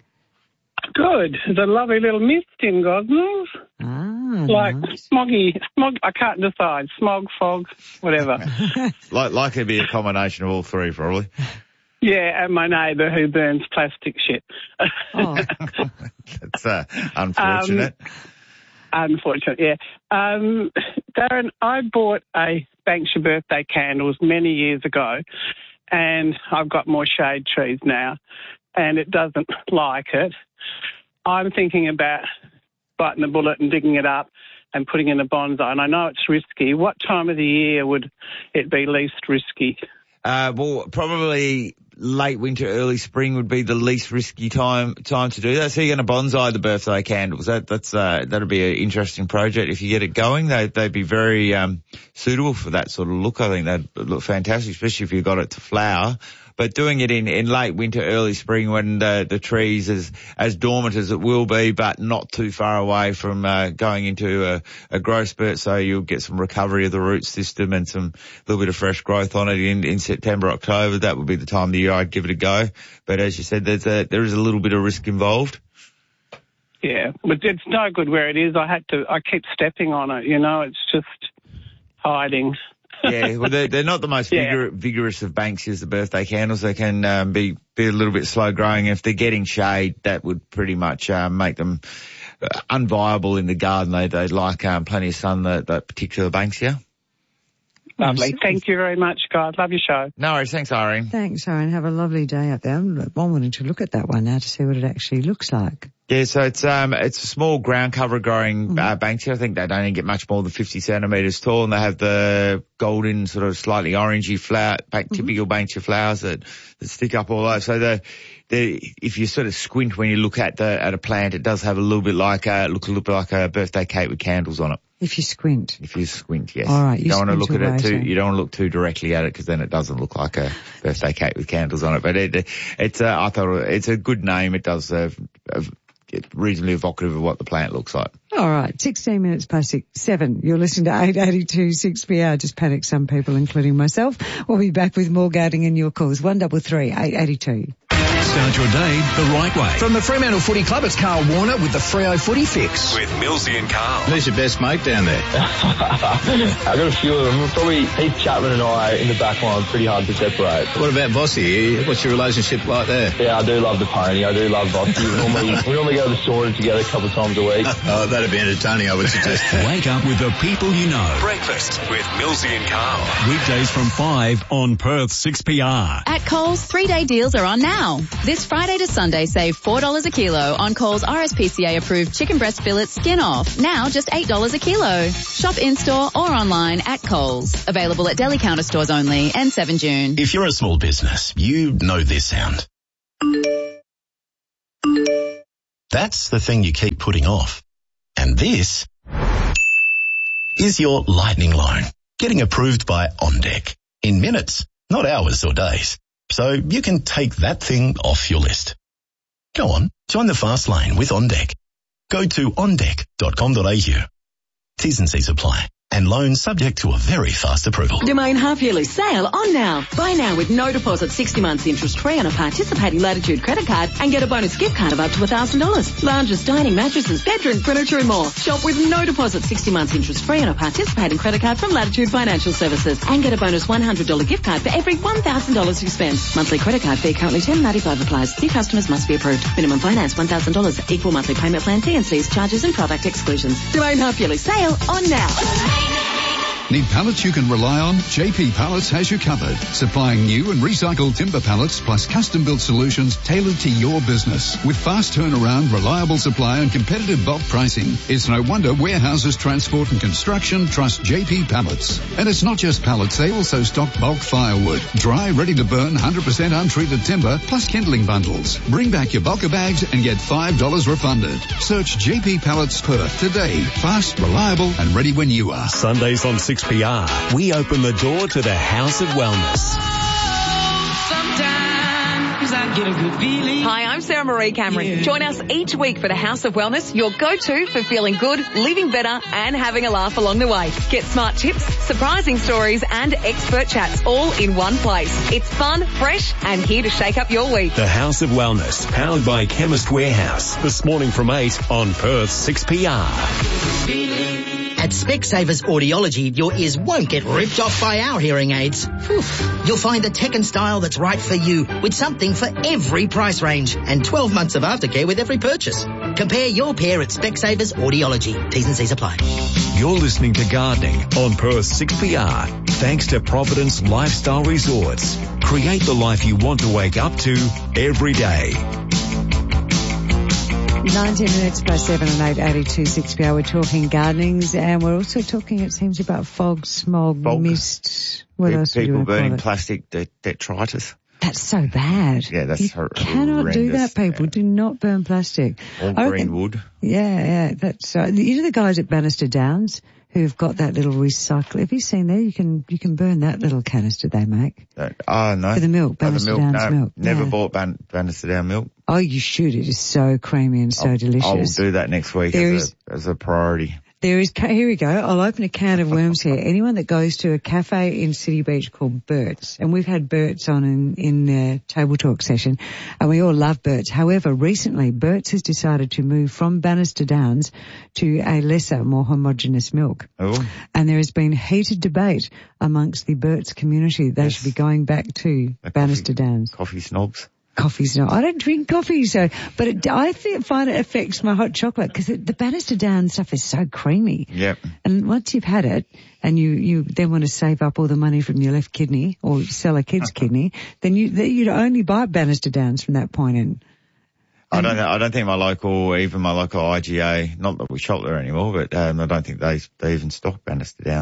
Good. There's a lovely little mist in Gosnells. Ah, like nice. smoggy, smog. I can't decide. Smog, fog, whatever. like, like it'd be a combination of all three, probably. Yeah, and my neighbour who burns plastic shit. Oh. That's uh, unfortunate. Um, unfortunate, yeah. Um, Darren, I bought a Banksia birthday candles many years ago, and I've got more shade trees now, and it doesn't like it. I'm thinking about biting the bullet and digging it up and putting in a bonsai, and I know it's risky. What time of the year would it be least risky? Uh, well, probably late winter, early spring would be the least risky time time to do that. So you're going to bonsai the birthday candles. That that's uh, that'll be an interesting project if you get it going. They they'd be very um suitable for that sort of look. I think they'd look fantastic, especially if you got it to flower. But doing it in, in late winter, early spring when the, the trees is as dormant as it will be, but not too far away from uh, going into a, a growth spurt, so you'll get some recovery of the root system and some little bit of fresh growth on it in, in September, October. That would be the time of the year I'd give it a go. But as you said, there's a, there is a little bit of risk involved. Yeah, but it's no good where it is. I had to, I keep stepping on it, you know, it's just hiding. Yeah, well, they're, they're not the most yeah. vigor, vigorous of Banksias, the birthday candles. They can um, be be a little bit slow growing. If they're getting shade, that would pretty much um, make them uh, unviable in the garden. They they like um, plenty of sun, that, that particular Banksia. Lovely. Thank you very much, guys. Love your show. No worries. Thanks, Irene. Thanks, Irene. Have a lovely day up there. I'm wanting to look at that one now to see what it actually looks like. Yeah, so it's um it's a small ground cover growing uh, Banksia. I think they don't get much more than fifty centimetres tall, and they have the golden sort of slightly orangey flower, mm-hmm. typical Banksia flowers that, that stick up all over. So the the if you sort of squint when you look at the at a plant, it does have a little bit like a look a little bit like a birthday cake with candles on it. If you squint. If you squint, yes. All right. You, you don't want to look at it too. So. You don't want to look too directly at it because then it doesn't look like a birthday cake with candles on it. But it, it's uh, I thought it's a good name. It does uh, reasonably evocative of what the plant looks like. All right, sixteen minutes past six, seven. You're listening to eight eighty-two six P R. Just panicked some people, including myself. We'll be back with more gardening and your calls. one double three eight eighty-two. Start your day the right way. From the Fremantle Footy Club, it's Carl Warner with the Freo Footy Fix. With Millsy and Carl. Who's your best mate down there? I've got a few of them. Probably Heath Chapman and I in the back line, pretty hard to separate. What about Vossi? What's your relationship like there? Yeah, I do love the pony. I do love Vossi. We normally, we normally go to the sauna together a couple of times a week. Oh, that'd be entertaining, I would suggest. Wake up with the people you know. Breakfast with Millsy and Carl. Weekdays from five on Perth six P R. At Coles, three-day deals are on now. This Friday to Sunday, save four dollars a kilo on Coles R S P C A-approved chicken breast fillet skin off. Now just eight dollars a kilo. Shop in-store or online at Coles. Available at deli counter stores only and seven June. If you're a small business, you know this sound. That's the thing you keep putting off. And this is your lightning loan, getting approved by OnDeck in minutes, not hours or days. So you can take that thing off your list. Go on, join the fast lane with OnDeck. Go to on deck dot com dot a u. T's and C's apply. And loans subject to a very fast approval. Domain half-yearly sale on now. Buy now with no deposit, sixty months interest-free on a participating Latitude credit card and get a bonus gift card of up to one thousand dollars. Lounges, dining, mattresses, bedroom furniture and more. Shop with no deposit, sixty months interest-free on a participating credit card from Latitude Financial Services and get a bonus one hundred dollars gift card for every one thousand dollars you spend. Monthly credit card fee currently ten ninety-five applies. New customers must be approved. Minimum finance one thousand dollars. Equal monthly payment plan, T and C's, charges and product exclusions. Domain half-yearly sale on now. Need pallets you can rely on? J P Pallets has you covered, supplying new and recycled timber pallets plus custom-built solutions tailored to your business. With fast turnaround, reliable supply and competitive bulk pricing, it's no wonder warehouses, transport and construction trust J P Pallets. And it's not just pallets, they also stock bulk firewood, dry, ready to burn, one hundred percent untreated timber, plus kindling bundles. Bring back your bulker bags and get five dollars refunded. Search J P Pallets Perth today. Fast, reliable and ready when you are. Sundays on six P R, we open the door to the House of Wellness. Hi, I'm Sarah Marie Cameron. Yeah. Join us each week for the House of Wellness, your go-to for feeling good, living better and having a laugh along the way. Get smart tips, surprising stories and expert chats all in one place. It's fun, fresh and here to shake up your week. The House of Wellness, powered by Chemist Warehouse. This morning from eight on Perth six P R. At Specsavers Audiology, your ears won't get ripped off by our hearing aids. Whew. You'll find the tech and style that's right for you with something for every price range and twelve months of aftercare with every purchase. Compare your pair at Specsavers Audiology. T's and C's apply. You're listening to Gardening on Perth six P R. Thanks to Providence Lifestyle Resorts. Create the life you want to wake up to every day. nineteen minutes past seven on eight eighty-two six P R. We're talking gardenings and we're also talking, it seems, about fog, smog, fog. mist. What Pe- else People would you burning call it? plastic det- detritus. That's so bad. Yeah, that's you hor- cannot do that, people. Yeah. Do not burn plastic. Or I green reckon, wood. Yeah, yeah. That's uh, you know the guys at Bannister Downs who've got that little recycle. Have you seen there? You can you can burn that little canister they make. Uh, oh, no. For the milk, Bannister oh, the milk. Downs no, milk. Never yeah. bought Ban- Bannister Down milk. Oh, you should. It is so creamy and so I'll, delicious. I will do that next week There as, is, a, as a priority. There is, here we go. I'll open a can of worms here. Anyone that goes to a cafe in City Beach called Bert's, and we've had Bert's on in, in the table talk session, and we all love Bert's. However, recently Bert's has decided to move from Bannister Downs to a lesser, more homogenous milk. Oh. And there has been heated debate amongst the Bert's community. They Yes. should be going back to A Bannister coffee, Downs. Coffee snobs. Coffee's not. I don't drink coffee, so, but it, I think, find it affects my hot chocolate because the Bannister Downs stuff is so creamy. Yep. And once you've had it and you, you then want to save up all the money from your left kidney or sell a kid's kidney, then you, you'd only buy Bannister Downs from that point in. I don't. I don't think my local, even my local I G A, not that we shop there anymore, but um, I don't think they they even stock Bannister Downs.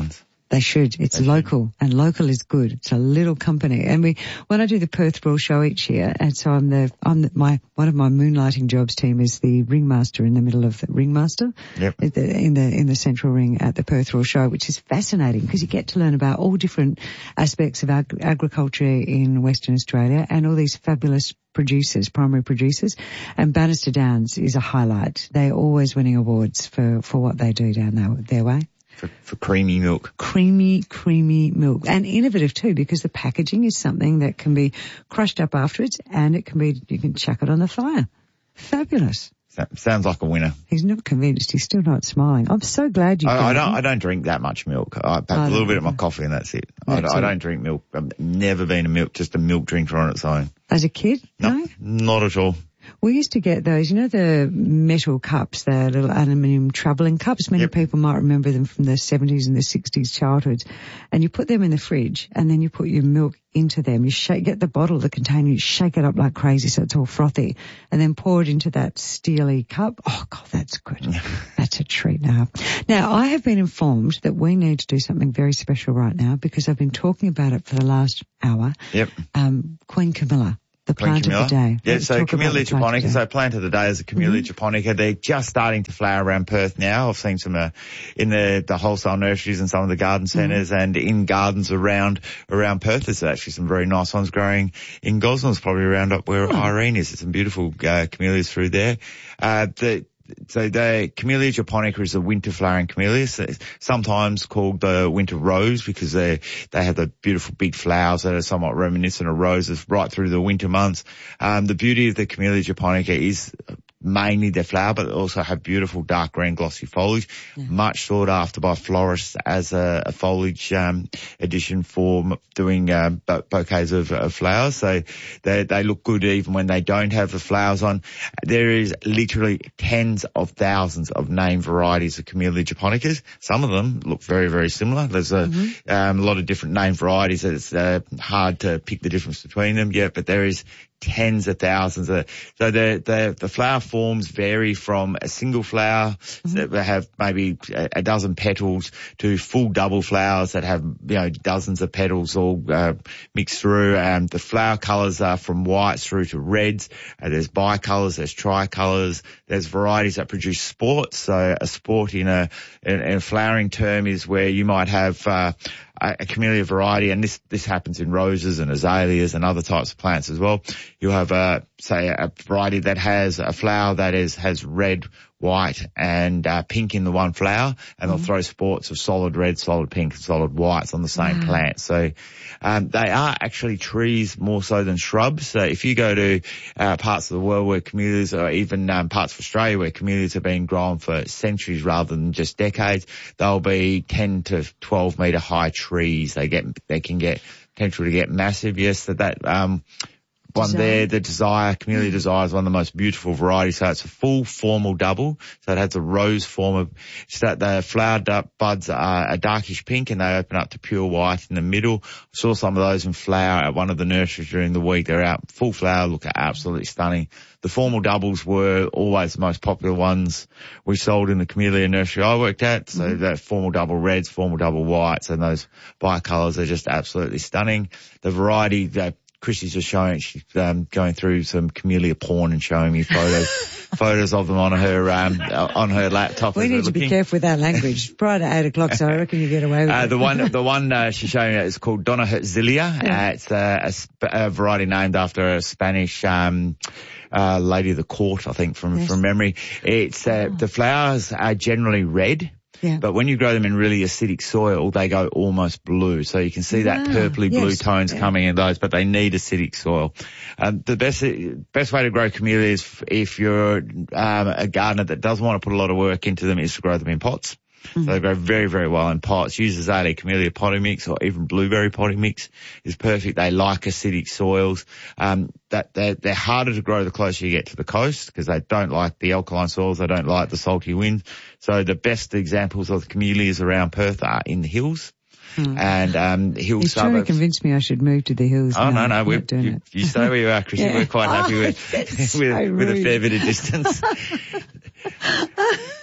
They should. It's they local, should. And local is good. It's a little company. And we, when I do the Perth Brawl Show each year, and so I'm the, I'm the, my, one of my moonlighting jobs team is the ringmaster in the middle of the ringmaster. Yep. In the, in the, in the central ring at the Perth Brawl Show, which is fascinating because you get to learn about all different aspects of ag- agriculture in Western Australia and all these fabulous producers, primary producers. And Bannister Downs is a highlight. They're always winning awards for, for what they do down their, their way. For, for creamy milk. Creamy, creamy milk. And innovative too, because the packaging is something that can be crushed up afterwards and it can be, you can chuck it on the fire. Fabulous. Sounds like a winner. He's not convinced. He's still not smiling. I'm so glad you. I, I don't. I don't drink that much milk. I have a little bit of my coffee and that's it. That's I, I don't drink milk. I've never been a milk, just a milk drinker on its own. As a kid, no, no? Not at all. We used to get those, you know, the metal cups, the little aluminium travelling cups. Many yep. people might remember them from the seventies and the sixties childhoods. And you put them in the fridge and then you put your milk into them. You shake, get the bottle, the container, you shake it up like crazy so it's all frothy and then pour it into that steely cup. Oh, God, that's good. That's a treat now. Now, I have been informed that we need to do something very special right now because I've been talking about it for the last hour. Yep. Um, Queen Camilla. The plant Camilla. of the day. Yeah, Let's so Camellia japonica. So plant plant of the day is a Camellia mm-hmm. japonica. They're just starting to flower around Perth now. I've seen some uh, in the, the wholesale nurseries and some of the garden centres mm-hmm. and in gardens around around Perth. There's actually some very nice ones growing in Gosnells, probably around up where oh. Irene is. There's some beautiful uh, camellias through there. Uh, the So the Camellia japonica is a winter flowering camellia, so sometimes called the winter rose because they they have the beautiful big flowers that are somewhat reminiscent of roses right through the winter months. Um, the beauty of the Camellia japonica is mainly their flower, but they also have beautiful dark green glossy foliage, yeah. much sought after by florists as a, a foliage um, addition for doing uh, bouquets of, of flowers. So they they look good even when they don't have the flowers on. There is literally tens of thousands of named varieties of Camellia japonicas. Some of them look very, very similar. There's a, mm-hmm. um, a lot of different named varieties. It's uh, hard to pick the difference between them yet, but there is tens of thousands of, so the, the, the flower forms vary from a single flower mm-hmm. that have maybe a, a dozen petals to full double flowers that have, you know, dozens of petals all, uh, mixed through. Um, the flower colours are from whites through to reds. Uh, there's bicolours, there's tricolours, there's varieties that produce sports. So a sport in a, in, in a flowering term is where you might have, uh, a camellia variety, and this, this happens in roses and azaleas and other types of plants as well. You have a, say, a variety that has a flower that is, has red, white and uh, pink in the one flower, and mm-hmm. they'll throw sports of solid red, solid pink, and solid whites on the same wow. plant. So um, they are actually trees more so than shrubs. So if you go to uh, parts of the world where camellias, or even um, parts of Australia where camellias have been grown for centuries rather than just decades, they'll be ten to twelve metre high trees. They get they can get potential to get massive. Yes, so that um one Desire. there, the Desire, Camellia Desire is one of the most beautiful varieties. So it's a full formal double. So it has a rose form of, so that the flower buds are a darkish pink and they open up to pure white in the middle. I saw some of those in flower at one of the nurseries during the week. They're out full flower, look absolutely stunning. The formal doubles were always the most popular ones we sold in the Camellia nursery I worked at. So mm-hmm. the formal double reds, formal double whites, and those bicolours are just absolutely stunning. The variety that Chrissy's just showing, she's um, going through some camellia porn and showing me photos, photos of them on her um, on her laptop. We need to looking. be careful with our language. Prior to eight o'clock, so I reckon you get away with uh, it. The one, the one uh, she's showing is called Donna Hertzilia. Yeah. Uh, it's a, a, sp- a variety named after a Spanish um, uh, lady of the court, I think, from yes. from memory. It's uh, oh. the flowers are generally red. Yeah. But when you grow them in really acidic soil, they go almost blue. So you can see that ah, purpley blue yes. tones yeah. coming in those, but they need acidic soil. Um, the best best way to grow camellias, if you're um, a gardener that doesn't want to put a lot of work into them, is to grow them in pots. Mm-hmm. So they grow very, very well in pots. Use azalea camellia potting mix or even blueberry potting mix is perfect. They like acidic soils. Um, that they're, they're harder to grow the closer you get to the coast because they don't like the alkaline soils. They don't like the salty winds. So the best examples of the camellias around Perth are in the hills. Hmm. And um hill He's suburbs. trying to convince me I should move to the hills. Oh no, no, no, we're, doing you, it. you stay where you are, Chrissy. Yeah. We're quite happy oh, with with, so with a fair bit of distance.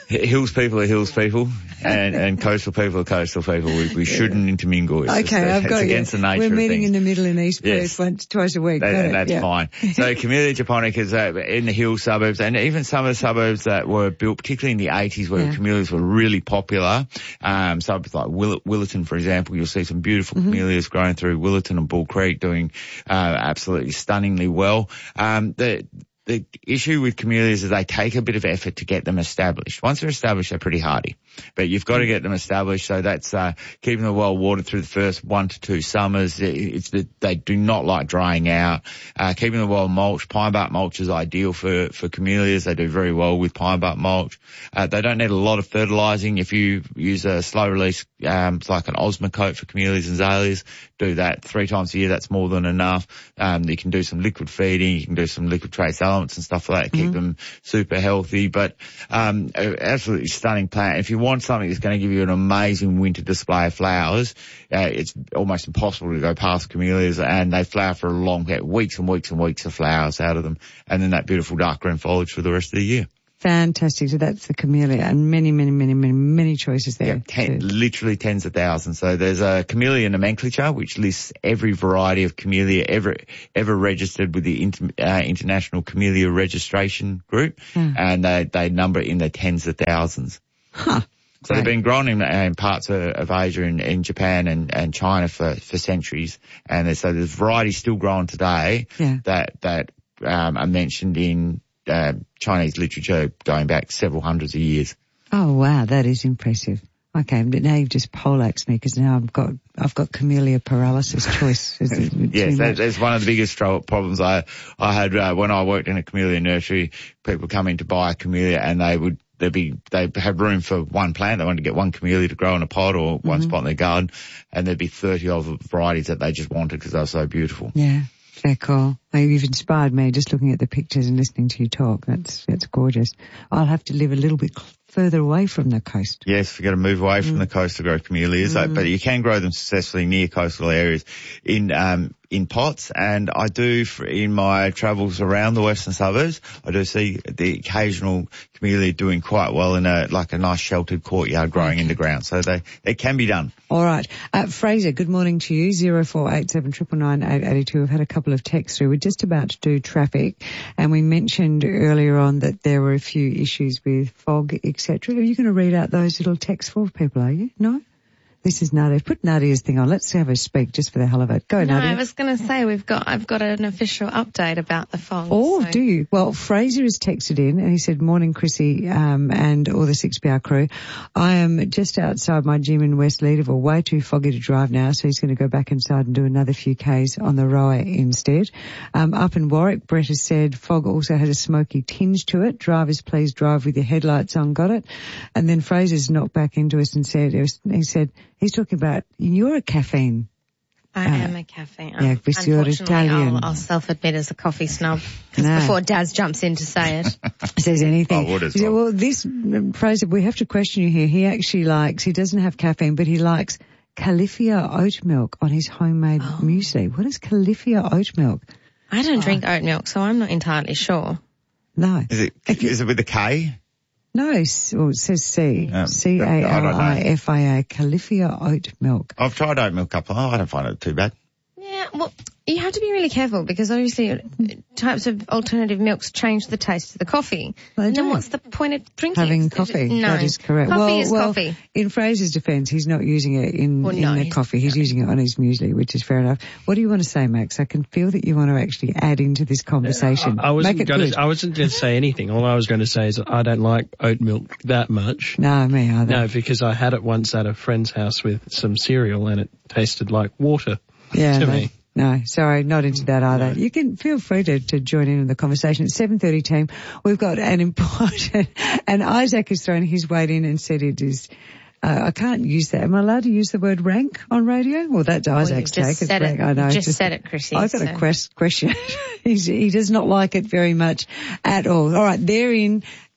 Hills people are hills people, and, and coastal people are coastal people. We, we shouldn't intermingle. It's okay, just, I've it's got against you. the nature We're of meeting things. in the middle in East Perth Yes. once, twice a week. That, Got that's it. Yeah. fine. So Camellia japonica is uh, in the hill suburbs, and even some of the suburbs that were built, particularly in the eighties, where Yeah. camellias were really popular. Um, suburbs like Will- Willetton, for example, you'll see some beautiful Mm-hmm. camellias growing through Willetton and Bull Creek, doing uh, absolutely stunningly well. Um, the The issue with camellias is they take a bit of effort to get them established. Once they're established, they're pretty hardy. But you've got to get them established, so that's uh, keeping them well watered through the first one to two summers. It, it's the, they do not like drying out. Uh, keeping them well mulched. Pine bark mulch is ideal for, for camellias. They do very well with pine bark mulch. Uh, they don't need a lot of fertilising. If you use a slow release, um, it's like an Osmocote for camellias and azaleas, do that three times a year. That's more than enough. Um, you can do some liquid feeding. You can do some liquid trace elements and stuff like that. Keep mm-hmm. them super healthy. But um, absolutely stunning plant. If you want something that's going to give you an amazing winter display of flowers, uh, it's almost impossible to go past camellias, and they flower for a long, get weeks and weeks and weeks of flowers out of them, and then that beautiful dark green foliage for the rest of the year. Fantastic. So that's the camellia, and many, many, many, many, many choices there. Yeah, ten, literally tens of thousands. So there's a camellia nomenclature which lists every variety of camellia ever ever registered with the inter, uh, International Camellia Registration Group, mm. and they, they number in the tens of thousands. Huh. So they've been grown in, in parts of, of Asia and in Japan and, and China for, for centuries, and so there's varieties still grown today yeah. that that um, are mentioned in Uh, Chinese literature going back several hundreds of years. Oh wow, that is impressive. Okay, but now you've just poleaxed me, because now I've got I've got camellia paralysis choice. Yes, that, that's one of the biggest problems I I had uh, when I worked in a camellia nursery. People come in to buy a camellia, and they would they'd be they have room for one plant. They wanted to get one camellia to grow in a pot or one mm-hmm. spot in their garden, and there'd be thirty of varieties that they just wanted because they were so beautiful. Yeah. Very cool. You've inspired me just looking at the pictures and listening to you talk. That's that's gorgeous. I'll have to live a little bit further away from the coast. Yes, you've got to move away from mm. the coast to grow camellias, mm. but you can grow them successfully near coastal areas in um in pots. And I do, for, in my travels around the western suburbs, I do see the occasional camellia doing quite well in a like a nice sheltered courtyard growing okay. in the ground. So they it can be done. All right. Uh, Fraser, good morning to you. zero four eight seven nine nine eight eight two. We've had a couple of texts through. We're just about to do traffic, and we mentioned earlier on that there were a few issues with fog, et cetera. Are you going to read out those little texts for people, are you? No? This is Nadia. Put Nadia's thing on. Let's have her speak just for the hell of it. Go, no, Nadia. I was going to say we've got, I've got an official update about the fog. Oh, so. do you? Well, Fraser has texted in and he said, morning, Chrissy, um, and all the six P R crew. I am just outside my gym in West Leederville, way too foggy to drive now, so he's going to go back inside and do another few Ks on the rower instead. Um, up in Warwick, Brett has said fog also has a smoky tinge to it. Drivers, please drive with your headlights on. Got it? And then Fraser's knocked back into us and said, he said, he's talking about, you're a caffeine. I uh, am a caffeine. Yeah, because you're Italian. I'll, I'll self-admit as a coffee snob, because no. before Daz jumps in to say it. Says anything. Oh, what is said, well, this, Fraser, we have to question you here. He actually likes, he doesn't have caffeine, but he likes Califia oat milk on his homemade oh. muesli. What is Califia oat milk? I don't oh. drink oat milk, so I'm not entirely sure. No. Is it, is it with a K? No, well, it says C. Um, C A L I F I A, Califia oat milk. I've tried oat milk a couple. Oh, I don't find it too bad. Yeah, well, you have to be really careful, because obviously types of alternative milks change the taste of the coffee. Well, and then what's the point of drinking Having coffee. No. That is correct. Coffee well, is well, coffee. In Fraser's defence, he's not using it in, well, in no, the coffee. He's no. using it on his muesli, which is fair enough. What do you want to say, Max? I can feel that you want to actually add into this conversation. I, I wasn't Make it going good. to, I wasn't going to say anything. All I was going to say is that I don't like oat milk that much. No, me either. No, because I had it once at a friend's house with some cereal and it tasted like water yeah, to no. me. No, sorry, not into that either. No. You can feel free to, to join in on the conversation. At seven thirty team, we've got an important, and Isaac has thrown his weight in and said it is, uh, I can't use that. Am I allowed to use the word rank on radio? Well, that's well, Isaac's just take. Said it's it. rank. I know. Just, just said it, Chrissy. I've got so. a quest, question. He's, he does not like it very much at all. All right, they're in.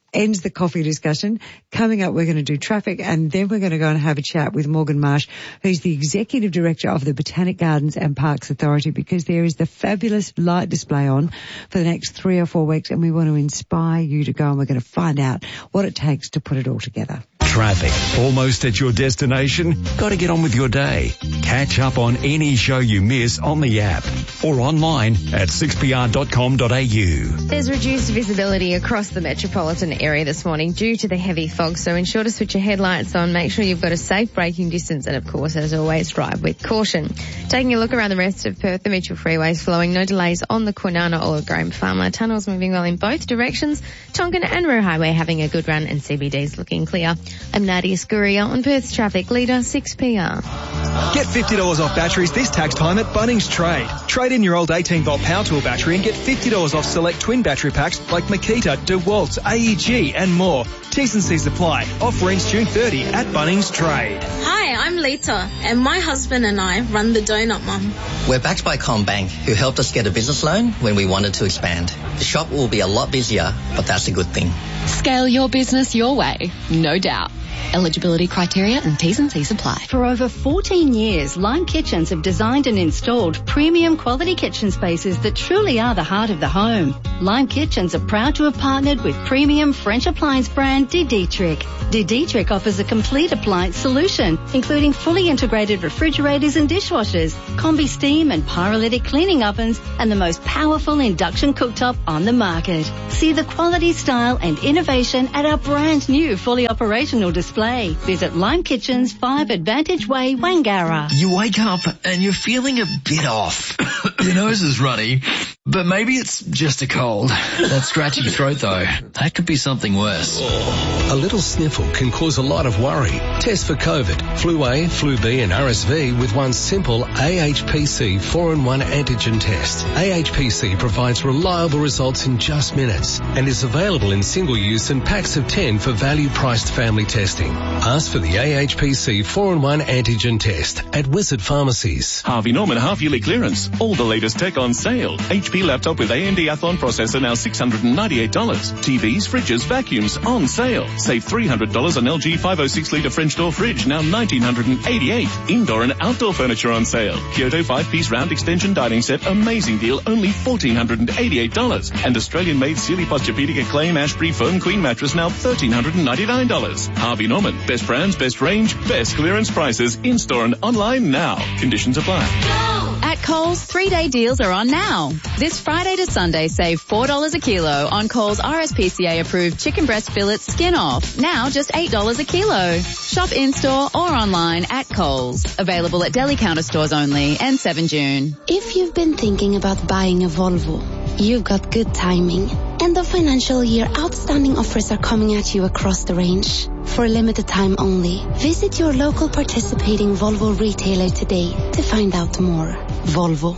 ends the coffee discussion. Coming up, we're going to do traffic, and then we're going to go and have a chat with Morgan Marsh, who's the Executive Director of the Botanic Gardens and Parks Authority, because there is the fabulous light display on for the next three or four weeks, and we want to inspire you to go, and we're going to find out what it takes to put it all together. Traffic. Almost at your destination? Got to get on with your day. Catch up on any show you miss on the app or online at six p r dot com dot a u. There's reduced visibility across the metropolitan area this morning due to the heavy fog, so ensure to switch your headlights on. Make sure you've got a safe braking distance, and of course, as always, drive with caution. Taking a look around the rest of Perth, the Mitchell Freeway is flowing. No delays on the Kwinana or Graham Farmer. Tunnels moving well in both directions. Tonkin and Roe Highway having a good run, and C B D's looking clear. I'm Nadia Scuria on Perth's Traffic Leader, six P R. Get fifty dollars off batteries this tax time at Bunnings Trade. Trade in your old eighteen volt power tool battery and get fifty dollars off select twin battery packs like Makita, DeWalt, A E G and more. T's and C's apply. Offer ends June thirtieth at Bunnings Trade. Hi, I'm Lita, and my husband and I run the Donut Mum. We're backed by CommBank, who helped us get a business loan when we wanted to expand. The shop will be a lot busier, but that's a good thing. Scale your business your way, no doubt. Eligibility criteria and T's and C's apply. For over fourteen years, Lime Kitchens have designed and installed premium quality kitchen spaces that truly are the heart of the home. Lime Kitchens are proud to have partnered with premium French appliance brand De Dietrich. De Dietrich offers a complete appliance solution, including fully integrated refrigerators and dishwashers, combi steam and pyrolytic cleaning ovens, and the most powerful induction cooktop on the market. See the quality, style and innovation at our brand new fully operational display. Visit Lime Kitchens, five Advantage Way, Wangara. You wake up and you're feeling a bit off. Your nose is runny, but maybe it's just a cold. That scratchy throat though, that could be something worse. A little sniffle can cause a lot of worry. Test for COVID, flu A, flu B and R S V with one simple A H P C four in one antigen test. A H P C provides reliable results in just minutes and is available in single use and packs of ten for value priced family testing. Ask for the A H P C four in one antigen test at Wizard Pharmacies. Harvey Norman half yearly clearance. All the latest tech on sale. H P laptop with A M D Athlon processor now six hundred ninety-eight dollars. T Vs, fridges, vacuums on sale. Save three hundred dollars on L G five oh six litre French door fridge now one thousand nine hundred eighty-eight dollars. Indoor and outdoor furniture on sale. Kyoto five piece round extension dining set, amazing deal, only one thousand four hundred eighty-eight dollars. And Australian made Sealy Posturepedic Acclaim Ashbury foam queen mattress now one thousand three hundred ninety-nine dollars. Harvey Norman, best brands, best range, best clearance prices, in-store and online now. Conditions apply. At Coles, three-day deals are on now. This Friday to Sunday, save four dollars a kilo on Coles R S P C A-approved chicken breast fillets skin off. Now just eight dollars a kilo. Shop in-store or online at Coles. Available at deli counter stores only and seven June. If you've been thinking about buying a Volvo, you've got good timing. End of financial year outstanding offers are coming at you across the range. For a limited time only, visit your local participating Volvo retailer today to find out more. Volvo.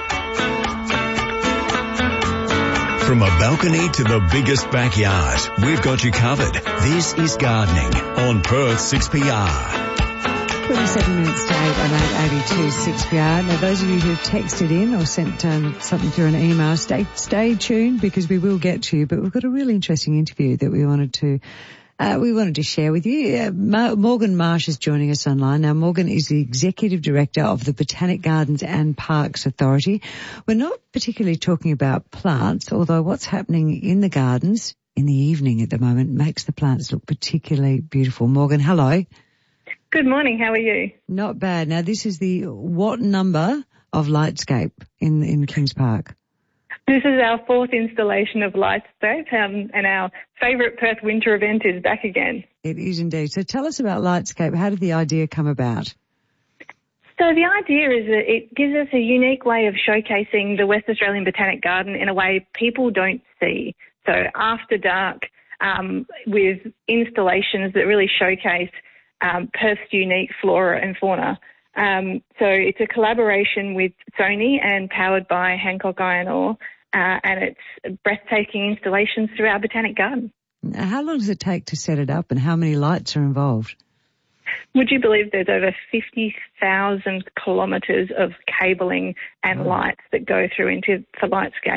From a balcony to the biggest backyard, we've got you covered. This is Gardening on Perth six P R. twenty-seven minutes to eight on eight eighty-two six P R. Now, those of you who've texted in or sent um, something through an email, stay stay tuned because we will get to you. But we've got a really interesting interview that we wanted to uh, we wanted to share with you. Uh, Ma- Morgan Marsh is joining us online. Now, Morgan is the Executive Director of the Botanic Gardens and Parks Authority. We're not particularly talking about plants, although what's happening in the gardens in the evening at the moment makes the plants look particularly beautiful. Morgan, hello. Good morning. How are you? Not bad. Now, this is the what number of Lightscape in in Kings Park? This is our fourth installation of Lightscape, um, and our favourite Perth winter event is back again. It is indeed. So tell us about Lightscape. How did the idea come about? So the idea is that it gives us a unique way of showcasing the West Australian Botanic Garden in a way people don't see. So after dark, um, with installations that really showcase Um, Perth's unique flora and fauna. Um, so it's a collaboration with Sony and powered by Hancock Iron Ore, uh, and it's breathtaking installations through our botanic garden. How long does it take to set it up and how many lights are involved? Would you believe there's over fifty thousand kilometres of cabling and oh. lights that go through into for Lightscape?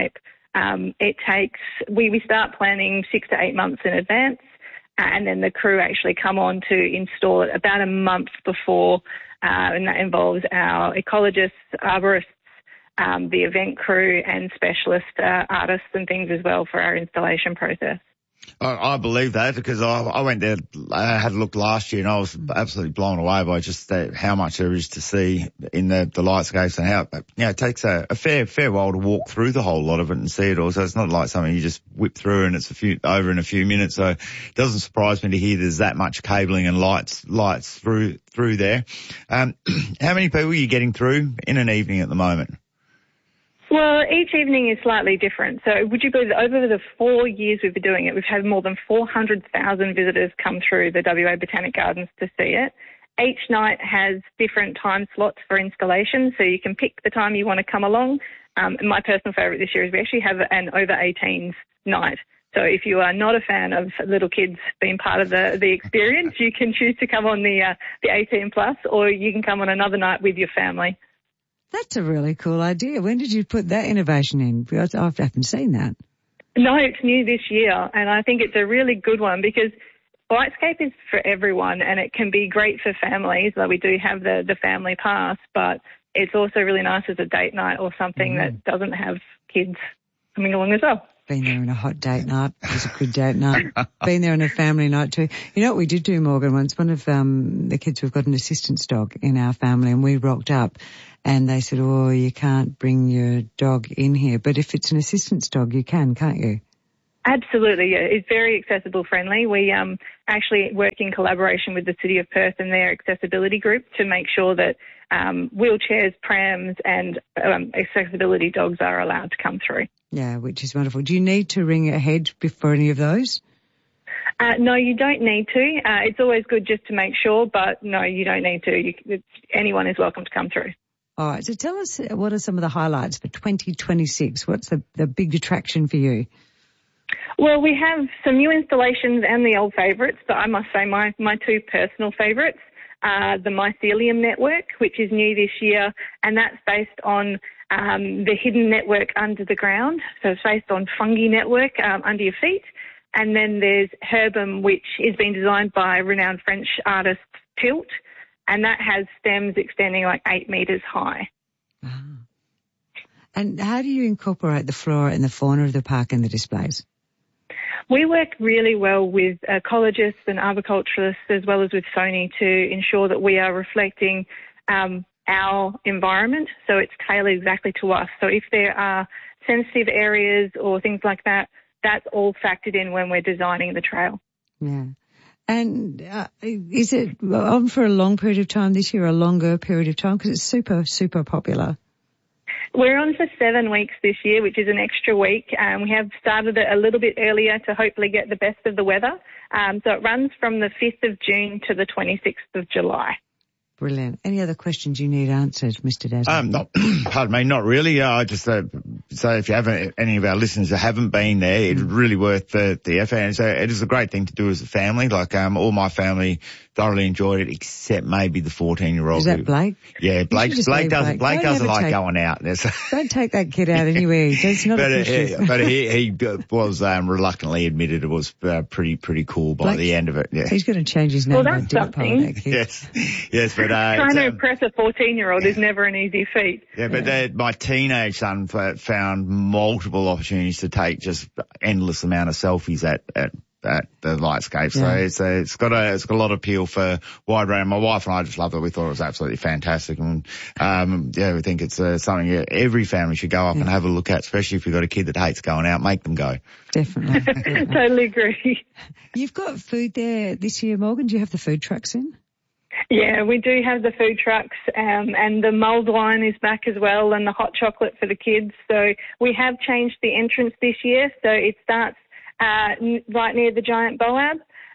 Um, it takes, we, we start planning six to eight months in advance, and then the crew actually come on to install it about a month before, uh, and that involves our ecologists, arborists, um, the event crew and specialist uh, artists and things as well for our installation process. I, I believe that because I, I went there, I had a look last year and I was absolutely blown away by just that, how much there is to see in the, the lightscapes and how, you know, it takes a, a fair, fair while to walk through the whole lot of it and see it all. So it's not like something you just whip through and it's a few, over in a few minutes. So it doesn't surprise me to hear there's that much cabling and lights, lights through, through there. Um, how many people are you getting through in an evening at the moment? Well, each evening is slightly different. So would you believe that over the four years we've been doing it, we've had more than four hundred thousand visitors come through the W A Botanic Gardens to see it. Each night has different time slots for installation, so you can pick the time you want to come along. Um, and my personal favourite this year is we actually have an over eighteens night. So if you are not a fan of little kids being part of the, the experience, you can choose to come on the uh, the eighteen plus, or you can come on another night with your family. That's a really cool idea. When did you put that innovation in? Because I haven't seen that. No, it's new this year, and I think it's a really good one because Lightscape is for everyone, and it can be great for families. Like we do have the, the family pass, but it's also really nice as a date night or something mm. that doesn't have kids coming along as well. Been there on a hot date night. It was a good date night. Been there on a family night too. You know what we did do, Morgan, once? One of um, the kids, we've got an assistance dog in our family, and we rocked up and they said, oh, you can't bring your dog in here. But if it's an assistance dog, you can, can't you? Absolutely, yeah. It's very accessible friendly. We um, actually work in collaboration with the City of Perth and their accessibility group to make sure that um, wheelchairs, prams and um, accessibility dogs are allowed to come through. Yeah, which is wonderful. Do you need to ring ahead before any of those? Uh, no, you don't need to. Uh, it's always good just to make sure, but no, you don't need to. You, it's, anyone is welcome to come through. All right, so tell us what are some of the highlights for twenty twenty-six? What's the, the big attraction for you? Well, we have some new installations and the old favourites, but I must say my, my two personal favourites are the Mycelium Network, which is new this year, and that's based on um, the hidden network under the ground. So it's based on fungi network um, under your feet. And then there's Herbum, which is being designed by renowned French artist Tilt, and that has stems extending like eight metres high. Ah. And how do you incorporate the flora and the fauna of the park in the displays? We work really well with ecologists and arboriculturists as well as with Sony to ensure that we are reflecting um, our environment, so it's tailored exactly to us. So if there are sensitive areas or things like that, that's all factored in when we're designing the trail. Yeah. And uh, is it on for a long period of time this year, a longer period of time? Because it's super, super popular. We're on for seven weeks this year, which is an extra week. Um, we have started it a little bit earlier to hopefully get the best of the weather. Um, so it runs from the fifth of June to the twenty-sixth of July. Brilliant. Any other questions you need answered, Mister Dazzle? Um, not, pardon me, not really. Uh, I just uh, say if you haven't, any of our listeners that haven't been there, it's really worth the, the effort. And so it is a great thing to do as a family. Like, um, all my family thoroughly enjoyed it, except maybe the fourteen-year-old. Is that who, Blake? Yeah, Blake. Blake doesn't. Blake, Blake doesn't like take, going out. Don't take that kid out anywhere. That's not but, official. Uh, but he, he was um, reluctantly admitted it was uh, pretty pretty cool by Blake, the end of it. Yeah. He's going to change his name. Well, that's something. That kid. Yes, yes, but uh, trying to impress a fourteen-year-old is never an easy feat. Yeah, but yeah. my teenage son found multiple opportunities to take just endless amount of selfies at at. at the Lightscape. So yeah. it's, uh, it's got a, it's got a lot of appeal for wide range. My wife and I just loved it. We thought it was absolutely fantastic. And, um, yeah, we think it's uh, something every family should go up yeah. and have a look at, especially if you've got a kid that hates going out, make them go. Definitely. Totally agree. You've got food there this year, Morgan. Do you have the food trucks in? Yeah, we do have the food trucks, um, and the mulled wine is back as well, and the hot chocolate for the kids. So we have changed the entrance this year. So it starts Uh, right near the giant Boab.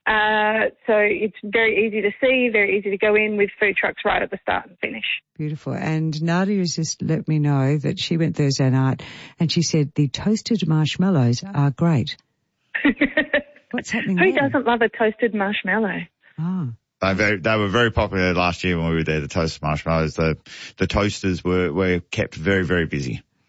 Uh, so it's very easy to see, very easy to go in with food trucks right at the start and finish. Beautiful. And Nadia has just let me know that she went Thursday night and she said the toasted marshmallows are great. What's happening Who there? doesn't love a toasted marshmallow? Oh. They, very, they were very popular last year when we were there, the toasted marshmallows. The, the toasters were, were kept very, very busy.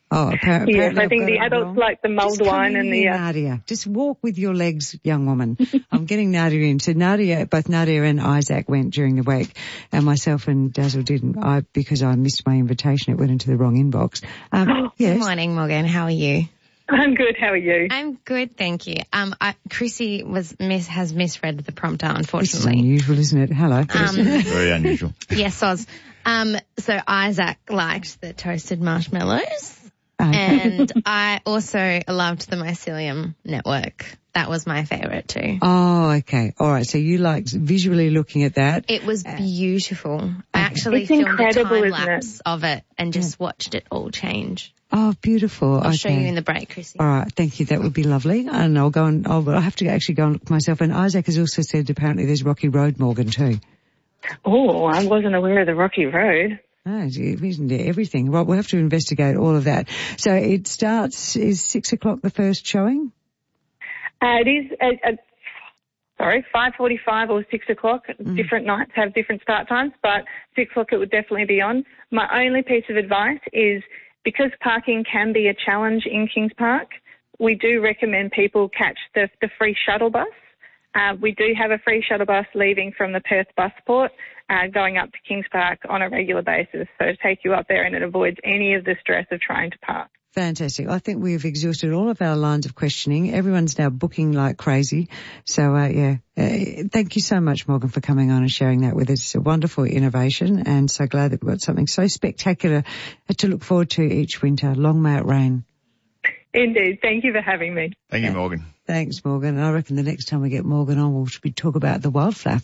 Oh, apparently. Yes, I think the adults like the mulled wine and the... Uh... Nadia, just walk with your legs, young woman. I'm getting Nadia in. So Nadia, both Nadia and Isaac went during the week, and myself and Dazzle didn't. I because I missed my invitation. It went into the wrong inbox. Um, oh, yes. Good morning, Morgan. How are you? I'm good. How are you? I'm good, thank you. Um, I, Chrissy was miss has misread the prompter, unfortunately. This is unusual, isn't it? Hello. Um, Very unusual. Yes, Oz. Um, so Isaac liked the toasted marshmallows. And I also loved the Mycelium Network. That was my favourite too. Oh, okay. All right. So you liked visually looking at that. It was beautiful. Okay. I actually it's filmed a time lapse of it and just yeah. watched it all change. Oh, beautiful. I'll okay. show you in the break, Chrissy. All right. Thank you. That would be lovely. And I'll go and I'll, I'll have to actually go and look myself. And Isaac has also said apparently there's Rocky Road, Morgan, too. Oh, I wasn't aware of the Rocky Road. Oh, isn't it everything? Well, we'll have to investigate all of that. So it starts, is six o'clock the first showing? Uh, it is, uh, uh, sorry, five forty-five or six o'clock. Mm. Different nights have different start times, but six o'clock it would definitely be on. My only piece of advice is because parking can be a challenge in Kings Park, we do recommend people catch the, the free shuttle bus. Uh, we do have a free shuttle bus leaving from the Perth Busport, uh, going up to Kings Park on a regular basis. So to take you up there and it avoids any of the stress of trying to park. Fantastic. I think we've exhausted all of our lines of questioning. Everyone's now booking like crazy. So, uh, yeah, uh, thank you so much, Morgan, for coming on and sharing that with us. It's a wonderful innovation and so glad that we've got something so spectacular to look forward to each winter. Long may it rain. Indeed. Thank you for having me. Thank you, Morgan. Thanks, Morgan. I reckon the next time we get Morgan on, we'll talk about the wildflower